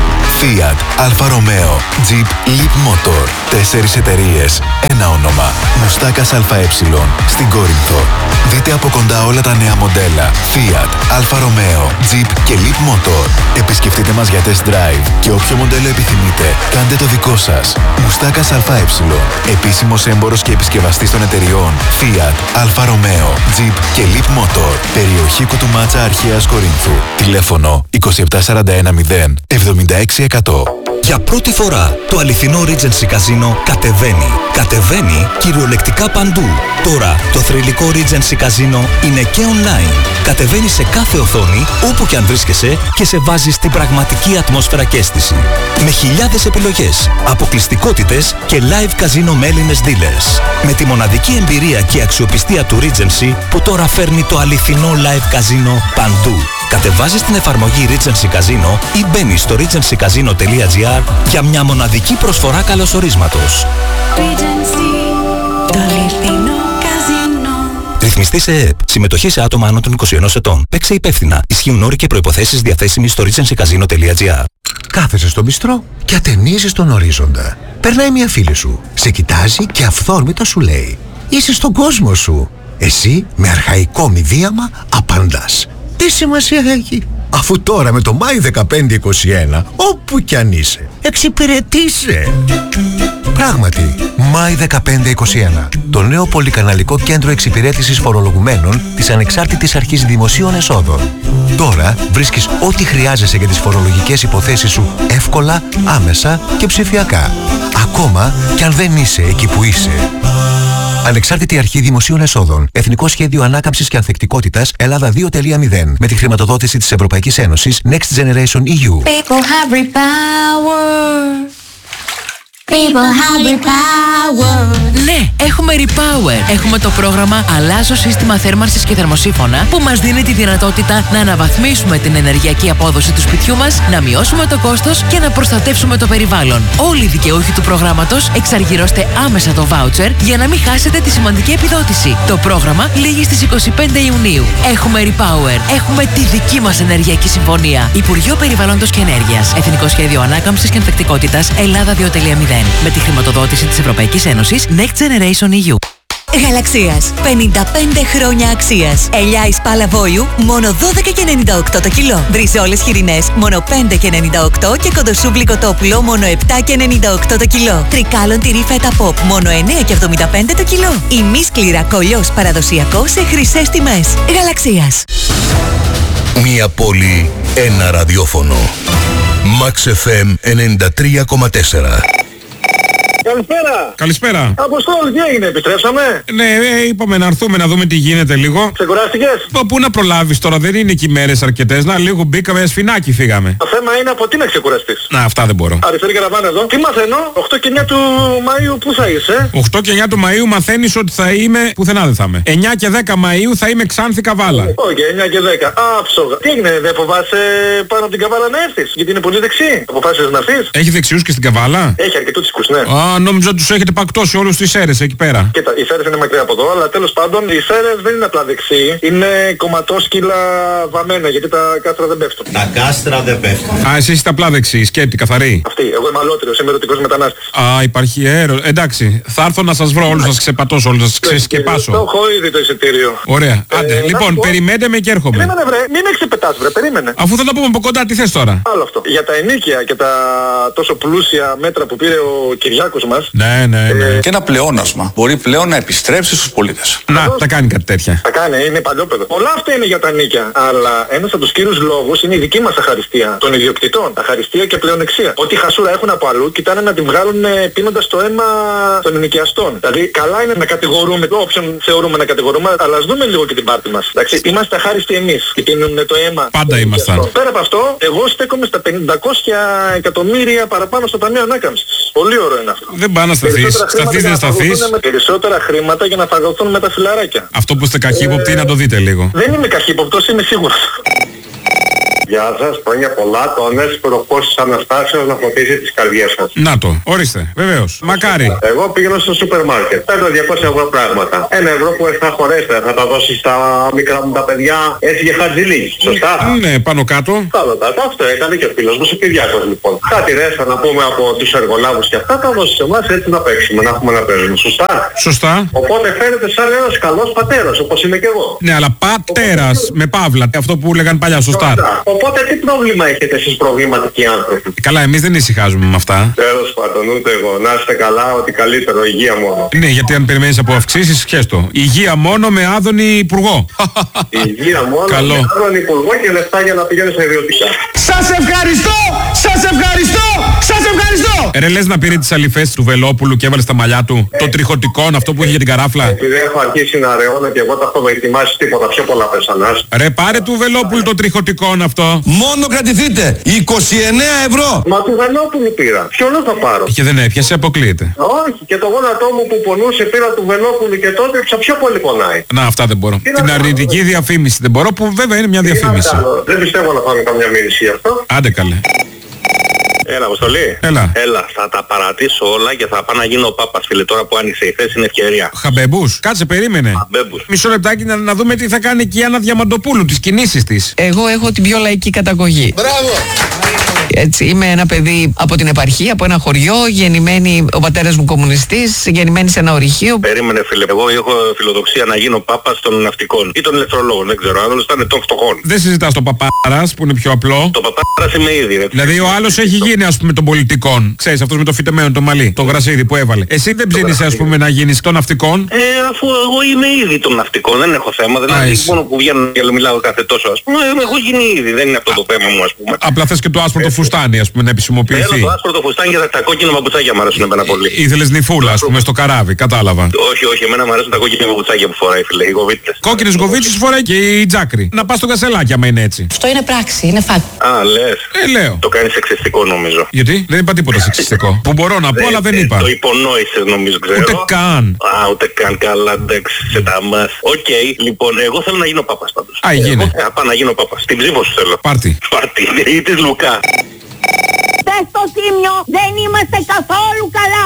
Fiat, Alfa Romeo, Jeep, Leap Motor. Τέσσερις εταιρείες, ένα όνομα. Μουστάκας ΑΕ στην Κόρινθο. Δείτε από κοντά όλα τα νέα μοντέλα Fiat, Alfa Romeo, Jeep και Leap Motor. Επισκεφτείτε μας για test drive και όποιο μοντέλο επιθυμείτε, κάντε το δικό σας. Μουστάκας ΑΕ. Επίσημος έμπορος και επισκευαστής των εταιριών Fiat, Alfa Romeo, Jeep και Leap Motor. Περιοχή Κουτουμάτσα Αρχαίας Κορίνθου. Τηλέφωνο είκοσι επτά σαράντα ένα μηδέν εβδομήντα έξι εκατό. Για πρώτη φορά το αληθινό Regency Casino κατεβαίνει. Κατεβαίνει κυριολεκτικά παντού. Τώρα το θρυλικό Regency Casino είναι και online. Κατεβαίνει σε κάθε οθόνη όπου και αν βρίσκεσαι και σε βάζει στην πραγματική ατμόσφαιρα και αίσθηση. Με χιλιάδες επιλογές, αποκλειστικότητες και live casino με Έλληνες dealers. Με τη μοναδική εμπειρία και αξιοπιστία του Regency που τώρα φέρνει το αληθινό live casino παντού. Κατεβάζεις την εφαρμογή Regency Casino ή μπαίνεις στο regency casino τελεία gr για μια μοναδική προσφορά καλωσορίσματος. Regency, το αληθινό καζίνο. Ρυθμιστής ΕΕΠ. Συμμετοχή σε άτομα άνω των είκοσι ενός ετών. Παίξε υπεύθυνα. Ισχύουν όροι και προϋποθέσεις διαθέσιμοι στο regency casino τελεία gr. Κάθεσαι στο μπιστρό και ατενίζεις τον ορίζοντα. Περνάει μια φίλη σου. Σε κοιτάζει και αυθόρμητα σου λέει: είσαι στον κόσμο σου. Εσύ με αρχαϊκό μηδίαμα απαντάς: τι σημασία έχει, αφού τώρα με το Μάη δεκαπέντε είκοσι ένα, όπου κι αν είσαι, εξυπηρετείσαι. Πράγματι, Μάη δεκαπέντε είκοσι ένα, το νέο πολυκαναλικό κέντρο εξυπηρέτησης φορολογουμένων της Ανεξάρτητης Αρχής Δημοσίων Εσόδων. Τώρα βρίσκεις ό,τι χρειάζεσαι για τις φορολογικές υποθέσεις σου εύκολα, άμεσα και ψηφιακά. Ακόμα κι αν δεν είσαι εκεί που είσαι. Ανεξάρτητη Αρχή Δημοσίων Εσόδων. Εθνικό Σχέδιο Ανάκαμψης και Ανθεκτικότητας Ελλάδα δύο τελεία μηδέν. Με τη χρηματοδότηση της Ευρωπαϊκής Ένωσης Next Generation ι γιου. People have repower. People have repower. Ναι, έχουμε Repower. Έχουμε το πρόγραμμα Αλλάζω σύστημα θέρμανσης και θερμοσύφωνα που μας δίνει τη δυνατότητα να αναβαθμίσουμε την ενεργειακή απόδοση του σπιτιού μας, να μειώσουμε το κόστος και να προστατεύσουμε το περιβάλλον. Όλοι οι δικαιούχοι του προγράμματος εξαργυρώστε άμεσα το voucher για να μην χάσετε τη σημαντική επιδότηση. Το πρόγραμμα λήγει στις είκοσι πέντε Ιουνίου. Έχουμε Repower. Έχουμε τη δική μας ενεργειακή συμφωνία. Υπουργείο Περιβάλλοντος και Ενέργειας. Εθνικό Σχέδιο Ανάκαμψης και Ανθεκτικότητας Ελλάδα δύο τελεία μηδέν. Με τη χρηματοδότηση της Ευρωπαϊκής Ένωσης Next Generation ι γιου. Γαλαξίας. πενήντα πέντε χρόνια αξίας. Ελιά εις πάλα βόλου μόνο δώδεκα και ενενήντα οκτώ το κιλό. Μπριζόλες χοιρινές μόνο πέντε και ενενήντα οκτώ και κοντοσούβλι κοτόπουλο μόνο επτά και ενενήντα οκτώ το κιλό. Τρικάλων τυρί φέτα ποπ μόνο εννέα και εβδομήντα πέντε το κιλό. Ημίσκληρα κολλιός παραδοσιακό σε χρυσές τιμές. Γαλαξίας. Μία πόλη, ένα ραδιόφωνο. Max εφ εμ ενενήντα τρία κόμμα τέσσερα. Καλησπέρα. Καλησπέρα. Αποστόλη, τι έγινε, επιστρέψαμε? Ναι, ε, είπαμε να έρθουμε να δούμε τι γίνεται λίγο. Ξεκουράστηκες? Πού να προλάβεις τώρα, δεν είναι και οι μέρες αρκετές. Να, λίγο μπήκαμε, σφινάκι φύγαμε. Το θέμα είναι από τι να ξεκουραστείς. Να, αυτά δεν μπορώ. Αριστερή καραβάνα εδώ. Τι μαθαίνω, οκτώ και εννέα του Μαΐου πού θα είσαι? οκτώ και εννέα του Μαΐου μαθαίνεις ότι θα είμαι, πουθενά δεν θα είμαι. εννέα και δέκα Μαΐου θα είμαι Ξάνθη Καβάλα. Όχι, okay, εννέα και δέκα. Άψογα. Τι έγινε, δεν φοβάσαι πάνω από την Καβάλα να έρθεις? Γιατί είναι πολύ δεξί. Αποφάσισες να έρθεις? Έχει δεξιούς και στην Καβάλα? Έχει αρκετούς, ναι. Α, νόμιζα τους έχετε πακτώσει όλους τις Σέρες εκεί πέρα. Κοίτα, οι Σέρες είναι μακριά από εδώ, αλλά τέλος πάντων οι Σέρες δεν είναι απλά δεξί. Είναι κομματόσκυλα βαμμένα, γιατί τα κάστρα δεν πέφτουν. Τα κάστρα δεν πέφτουν. Α, εσύ είστε απλά δεξί, σκέτη, καθαρή. Αυτή, εγώ είμαι αλότριος, είμαι ερωτικός μετανάστης. Α, υπάρχει αέρο. Εντάξει, θα έρθω να σας βρω όλους, να σας ξεπατώσω όλους, να σας ξεσκεπάσω. Το έχω ήδη το εισιτήριο. Ωραία. Άντε, ε, λοιπόν, πω... περιμένετε με και έρχομαι. Περίμενε βρε, μην με ξεπετάς βρε, περίμενε. Αφού θα τα πούμε από κοντά, τι θες τώρα? Άλλο αυτό. Για τα ενίκια και τα τόσο πλούσια μέτρα που πήρε ο Κυριάκος μας. Ναι, ναι, ναι. Ε, και ένα πλεόνασμα μπορεί πλέον να επιστρέψει στους πολίτες. Να, θα κάνει κάτι τέτοια. Θα κάνει, είναι παλιόπαιδο. Όλα αυτά είναι για τα νίκια. Αλλά ένας από τους κύριους λόγους είναι η δική μας αχαριστία των ιδιοκτητών. Αχαριστία και πλεονεξία. Ό,τι χασούρα έχουν από αλλού, κοιτάνε να την βγάλουν πίνοντας το αίμα των ενοικιαστών. Δηλαδή, καλά είναι να κατηγορούμε όποιον θεωρούμε να κατηγορούμε, αλλά ας δούμε λίγο και την πάρτη μας. Εντάξει, είμαστε αχάριστοι εμείς και πίνουν το αίμα. Πάντα ήμασταν. Πέρα από αυτό, εγώ στέκομαι στα πεντακόσια εκατομμύρια παραπάνω στο Ταμείο Ανάκαμψης. Πολύ ωραίο είναι αυτό. Δεν πάει να σταθείς. Σταθείς δεν σταθείς. Με περισσότερα χρήματα για να φαγωθούν με τα φιλαράκια. Αυτό που είστε καχύποπτοι να το δείτε λίγο. Δεν είμαι καχύποπτος, είμαι σίγουρος. Γεια σας, χρόνια πολλά. Το ανέσπερο φως της Αναστάσεως να φωτίσει τις καρδιές σας. Να το, ορίστε, βεβαίως. Μακάρι. Εγώ πήγαινα στο σούπερ μάρκετ. Παίρνω διακόσια ευρώ πράγματα. Ένα ευρώ που θα χωρέσετε, θα τα δώσει στα μικρά μου τα παιδιά έτσι για χατζηλί. Σωστά. Ναι, πάνω κάτω. Πάνω κάτω. Αυτό έκανε και ο φίλος μου, ο Κυριάκος λοιπόν. Κάτι ρέστα να πούμε από τους εργολάβους και αυτά, τα δώσει σε εμάς έτσι να παίξουμε, να έχουμε να παίζουμε. Σωστά. Σωστά. Οπότε φαίνεται σαν ένας καλός πατέρας, όπως είμαι και εγώ. Ναι, αλλά πατέρας με παύλα, αυτό που λέγαν παλιά, σωστά. Οπότε τι πρόβλημα έχετε εσείς προβληματικοί άνθρωποι? Καλά, εμείς δεν ησυχάζουμε με αυτά. Τέλος πάντων, ούτε εγώ. Να είστε καλά, ότι καλύτερο, υγεία μόνο. Ναι, γιατί αν περιμένεις από αυξήσεις, χέστο. Υγεία μόνο με άδωνη υπουργό. Υγεία μόνο Καλό. με άδωνη υπουργό και λεφτά για να πηγαίνεις σε ιδιωτικά. Σας ευχαριστώ! Σας ευχαριστώ! Σας ευχαριστώ! Ρε, λες να πήρε τις αληφές του Βελόπουλου και έβαλε στα μαλλιά του το τριχωτικό, αυτό που είχε για την καράφλα. Επειδή έχω αρχίσει να ρεώνω και εγώ τα έχω δοκιμάσει τίποτα, πιο πολλά πεσανάς. Ρε, πάρε του Βελόπουλου το τριχωτικό αυτό. Μόνο κρατηθείτε! είκοσι εννέα ευρώ! Μα του Βελόπουλου πήρα. Ποιον θα πάρω? Και δεν έπιασε, αποκλείεται. Όχι, και το γόνατό μου που πονούσε πήρα του Βελόπουλου και τότε πια πιο πολύ πονάει. Να, αυτά δεν μπορώ. Τι Την αρνητική κάνω, διαφήμιση δεν μπορώ, που βέβαια είναι μια διαφήμιση. Δεν πιστεύω να πάμε καμιά μήνυση γι' αυτό. Άντε καλέ. Έλα, Αποστολή. Έλα. Έλα, θα τα παρατήσω όλα και θα πάω να γίνω ο Πάπας, φίλε. Τώρα που άνοιξε η θέση είναι ευκαιρία. Χαμπέμπους, κάτσε, περίμενε. Χαμπέμπους. Μισό λεπτάκι να, να δούμε τι θα κάνει και η Άννα Διαμαντοπούλου, τις κινήσεις της. Εγώ έχω την πιο λαϊκή καταγωγή. Μπράβο! Έτσι, είμαι ένα παιδί από την επαρχία, από ένα χωριό, γεννημένη, ο πατέρας μου κομμουνιστής, γεννημένη σε ένα ορυχείο. Περίμενε, φίλε. Εγώ έχω φιλοδοξία να γίνω Πάπας των ναυτικών ή των ηλεκτρολόγων, δεν ξέρω. Αν ήταν των φτωχών. Δεν συζητάς το παπάρας που είναι πιο απλό. Το παπάρας είμαι ήδη, ρε. Δηλαδή ο άλλος έχει γίνει, ας πούμε, των πολιτικών. Ξέρεις, αυτός με το φυτεμένο το μαλλί, το γρασίδι που έβαλε. Εσύ δεν ψήνεις, ας πούμε, να γίνεις των ναυτικών. Ε, αφού εγώ είμαι ήδη των ναυτικών, δεν έχω θέμα. Δηλαδή, μόνο που βγαίνω και μιλάω κάθε τόσο, ας πούμε, έχω γίνει ήδη. Δεν είναι αυτό το θέμα μου, ας πούμε. Απλά θες και το άσπρο το φουστάνι, ας πούμε, να επισημοποιηθεί. Θέλω το άσπρο το φουστάνι και τα κόκκινα παπουτσάκια μου αρέσουν εμένα πολύ. Ήθελες νυφούλα, ας πούμε, στο καράβι, κατάλαβα. Όχι, όχι, εμένα μου αρέσουν τα κόκκινα παπουτσάκια που φοράει, φίλε, οι γοβίτες. Κόκκινες γοβίτσες φοράει και η τζάκρη. Να πας στο κασελάκι άμα είναι έτσι. Αυτό είναι πράξη, είναι fact. Α, λες. Ε, λέω. Το κάνεις σεξιστικό νομίζω. Γιατί δεν είπα τίποτα σεξιστικό. Που μπορώ να πω, αλλά δεν είπα. Το υπονόησες νομίζω, ξέρω. Ούτε καν. Α, ούτε καν, καλά, εντάξει, σε τα μας. Οκ, λοιπόν, εγώ θέλω να γίνω Πάπας πάντως. Α, γίνε. Ε, πάω να γίνω Πάπας. Την ψήφο σου θέλω. Πάρτι. Πάρτι, ή της Λουκά. Πες στο Τίμιο, δεν είμαστε καθόλου καλά.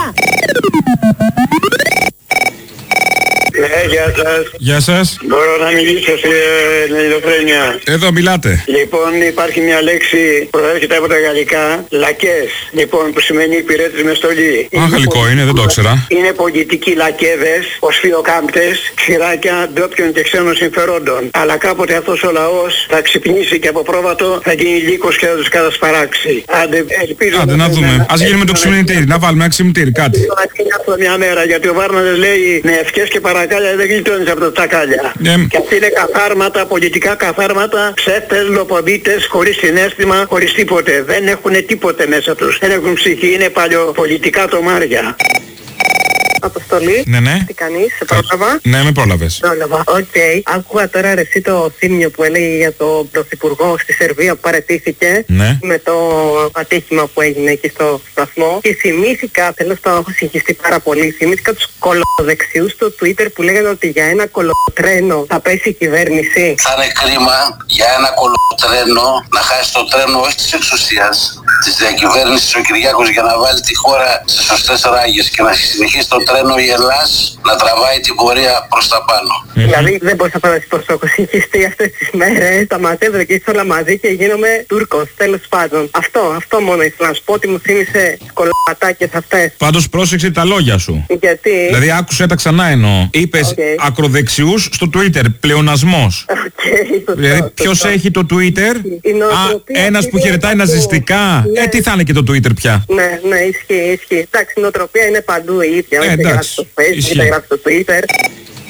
Ναι, γεια σας. Γεια σας. Μπορώ να μιλήσω σε ελληνοφρένεια? Εδώ μιλάτε. Λοιπόν, υπάρχει μια λέξη, προέρχεται από τα γαλλικά, λακές. Λοιπόν, που σημαίνει υπηρέτης με στολή. Α, γαλλικό είναι, δεν το ήξερα. Είναι πολιτικοί λακέδες, οσφιοκάμπτες, ξηράκια ντόπιων και ξένων συμφερόντων. Αλλά κάποτε αυτός ο λαός θα ξυπνήσει και από πρόβατο θα γίνει λύκος και θα τους κατασπαράξει. Άντε, ελπίζω. Άντε να δούμε. Ας γίνουμε το ξυπνητήρι, να βάλουμε ένα ξυπνητήρι, κάτι. Να μια μέρα, γιατί ο Βάρναδες λέει με ευχές και παρακάλια δεν γλιτώνεις από τα τσακάλια. Ναι. Και αυτοί είναι καθάρματα, πολιτικά καθάρματα, ψεύτες, λοποδίτες, χωρίς συναίσθημα, χωρίς τίποτε. Δεν έχουν τίποτε μέσα τους. Δεν έχουν ψυχή, είναι παλιοπολιτικά τομάρια. Αποστολή. Ναι, ναι. Τι κάνεις, σε πρόλαβα? Ναι, με πρόλαβες. Πρόλαβα. Οκ. Okay. Άκουγα τώρα ρε εσύ το Θήμιο που έλεγε για το πρωθυπουργό στη Σερβία που παραιτήθηκε. Ναι. Με το ατύχημα που έγινε εκεί στο σταθμό. Και θυμήθηκα, θέλω να έχω συγχυστεί πάρα πολύ, θυμήθηκα τους κολοδεξιούς στο Twitter που λέγανε ότι για ένα κολοτρένο θα πέσει η κυβέρνηση. Θα είναι κρίμα για ένα κολοτρένο να χάσει το τρένο όχι της εξουσίας, της διακυβέρνησης ο Κυριάκος για να βάλει τη χώρα σε σωστές ράγες και να συνεχίσει το τρένο η Ελλάς να τραβάει την πορεία προς τα πάνω. Mm-hmm. Δηλαδή δεν μπορείς να φανταστείς πόσο έχω συγχυστεί αυτές τις μέρες. Τα μαζεύω και είσαι όλα μαζί και γίνομαι Τούρκος, τέλος πάντων. Αυτό, αυτό μόνο ήθελα να σου πω ότι μου θύμισε κολαπατάκες αυτές. Πάντως πρόσεξε τα λόγια σου. Γιατί? Δηλαδή άκουσε τα ξανά εννοώ. Είπες okay. ακροδεξιούς στο Twitter, πλεονασμός. Okay, δηλαδή ποιος έχει το Twitter? Α, ένας που χαιρετάει ναζιστικά. Ναι. Ε, τι θα είναι και το Twitter πια. Ναι, ναι, ισχύει, ισχύει. Εντάξει, η νοοτροπία είναι παντού η ίδια. Ε, είτε γράφει στο Facebook, είτε γράφει στο Twitter.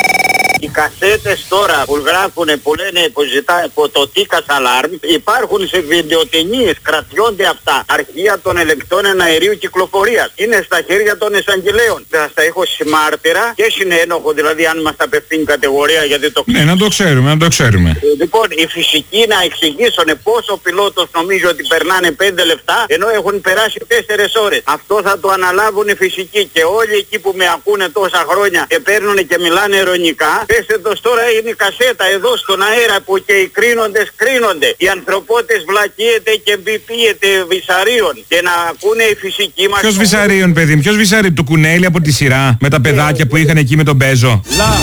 Οι κασέτες τώρα που γράφουν, που λένε, που ζητάει το Τίκας Αλάρμ, υπάρχουν σε βιντεοτενίες, κρατιόνται αυτά. Αρχεία των ελεκτών εναερίου κυκλοφορίας. Είναι στα χέρια των εισαγγελέων. Θα στα έχω συμμάρτυρα και συνένοχο, δηλαδή αν μας απευθύνει κατηγορία, γιατί το Ναι, να το ξέρουμε, να το ξέρουμε. Λοιπόν, οι φυσικοί να εξηγήσουν πόσο ο πιλότος νομίζει ότι περνάνε πέντε λεπτά, ενώ έχουν περάσει τέσσερις ώρες. Αυτό θα το αναλάβουν οι φυσικοί και όλοι εκεί που με ακούνε τόσα χρόνια και παίρνουν και μιλάνε ειρωνικά. Πέστε το τώρα είναι η κασέτα εδώ στον αέρα που και οι κρίνοντες κρίνονται. Οι ανθρωπότες βλακίεται και μπιπίεται Βυσαρίων και να ακούνε οι φυσικοί μας. Ποιος Βυσαρίων, παιδί μου, ποιος Βυσαρίων, το κουνέλι από τη σειρά με τα παιδάκια που είχαν εκεί με τον Μπέζο.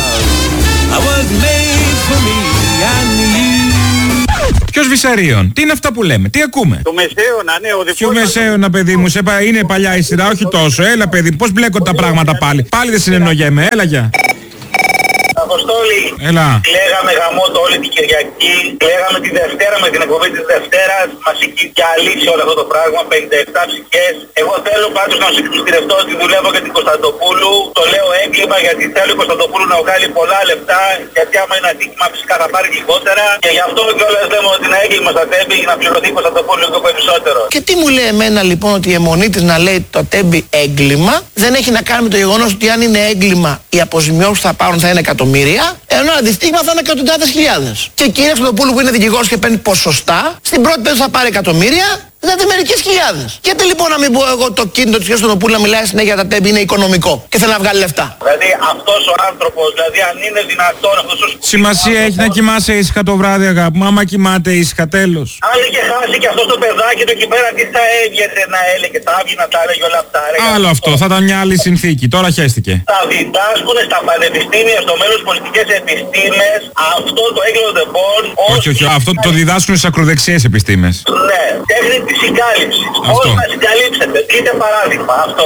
Ποιος Βυσαρίων, τι είναι αυτά που λέμε, τι ακούμε. Το Μεσαίωνα, ναι, ο δικός. Ποιο Μεσαίωνα, παιδί μου, σε πα... είναι παλιά η σειρά, όχι τόσο. Έλα, παιδί, πώς μπλέκονται τα πράγματα πάλι. Πάλι δεν συνεννοιέμαι, έλα για. Αποστόλη, Έλα. λέγαμε γαμότο όλη την Κυριακή, λέγαμε τη Δευτέρα με την εκπομπή της Δευτέρας, μας εκεί και αλήθεια όλο αυτό το πράγμα, πενήντα επτά ψυχές. Εγώ θέλω πάντως να σου εκμυστηρευτώ ότι δουλεύω για την Κωνσταντοπούλου, το λέω έγκλημα γιατί θέλω η Κωνσταντοπούλου να βγάλει πολλά λεφτά, γιατί άμα είναι αδίκημα φυσικά θα πάρει λιγότερα και γι' αυτό κιόλας λέμε ότι είναι έγκλημα στα τέμπη για να πληρωθεί η Κωνσταντοπούλου λίγο περισσότερο. Και τι μου λέει εμένα λοιπόν ότι η αιμονή της να λέει το τέμπη έγκλημα δεν έχει να κάνει με το γεγονός ότι αν είναι έγκλημα οι αποζημιώσεις που θα πάρουν θα είναι εκατομμύρια, ενώ αντιστοίχημα θα είναι εκατοντάδες χιλιάδες. Και η κυρία Κωνσταντοπούλου που είναι δικηγόρος και παίρνει ποσοστά, στην πρώτη περίπτωση θα πάρει εκατομμύρια, δηλαδή μερικές χιλιάδες. Γιατί λοιπόν να μην πω εγώ το κίνητο της κυρίας Κωνσταντοπούλου να μιλάει συνέχεια για τα τέμπη είναι οικονομικό και θέλει να βγάλει λεφτά. Δηλαδή αυτός ο άνθρωπος, δηλαδή αν είναι δυνατόν αυτός ο... Σημασία έχει να κοιμάσαι ήσυχα το βράδυ, αγάπη μου. Άμα κοιμάται ήσυχα, τέλος. Αν είχε χάσει και αυτό το παιδάκι του εκεί πέρα, τι θα έβγαινε να έλεγε, θα έβγαινε να τα έλεγε όλα αυτά. Ρε, Άλλο αυτό, θα ήταν μια άλλη συνθήκη. Τώρα χέστηκε. Θα διδάσκουν στα πανεπιστήμια, στο μέλλον πολιτικές επιστήμες, αυτό το έγκλημα των πόρων. Όχι, όχι, αυτό το διδάσκουν στις ακροδεξιές επιστήμες. Ναι, τέχνη της συγκάλυψης. Πώς να συγκαλύψετε, δείτε παράδειγμα αυτό.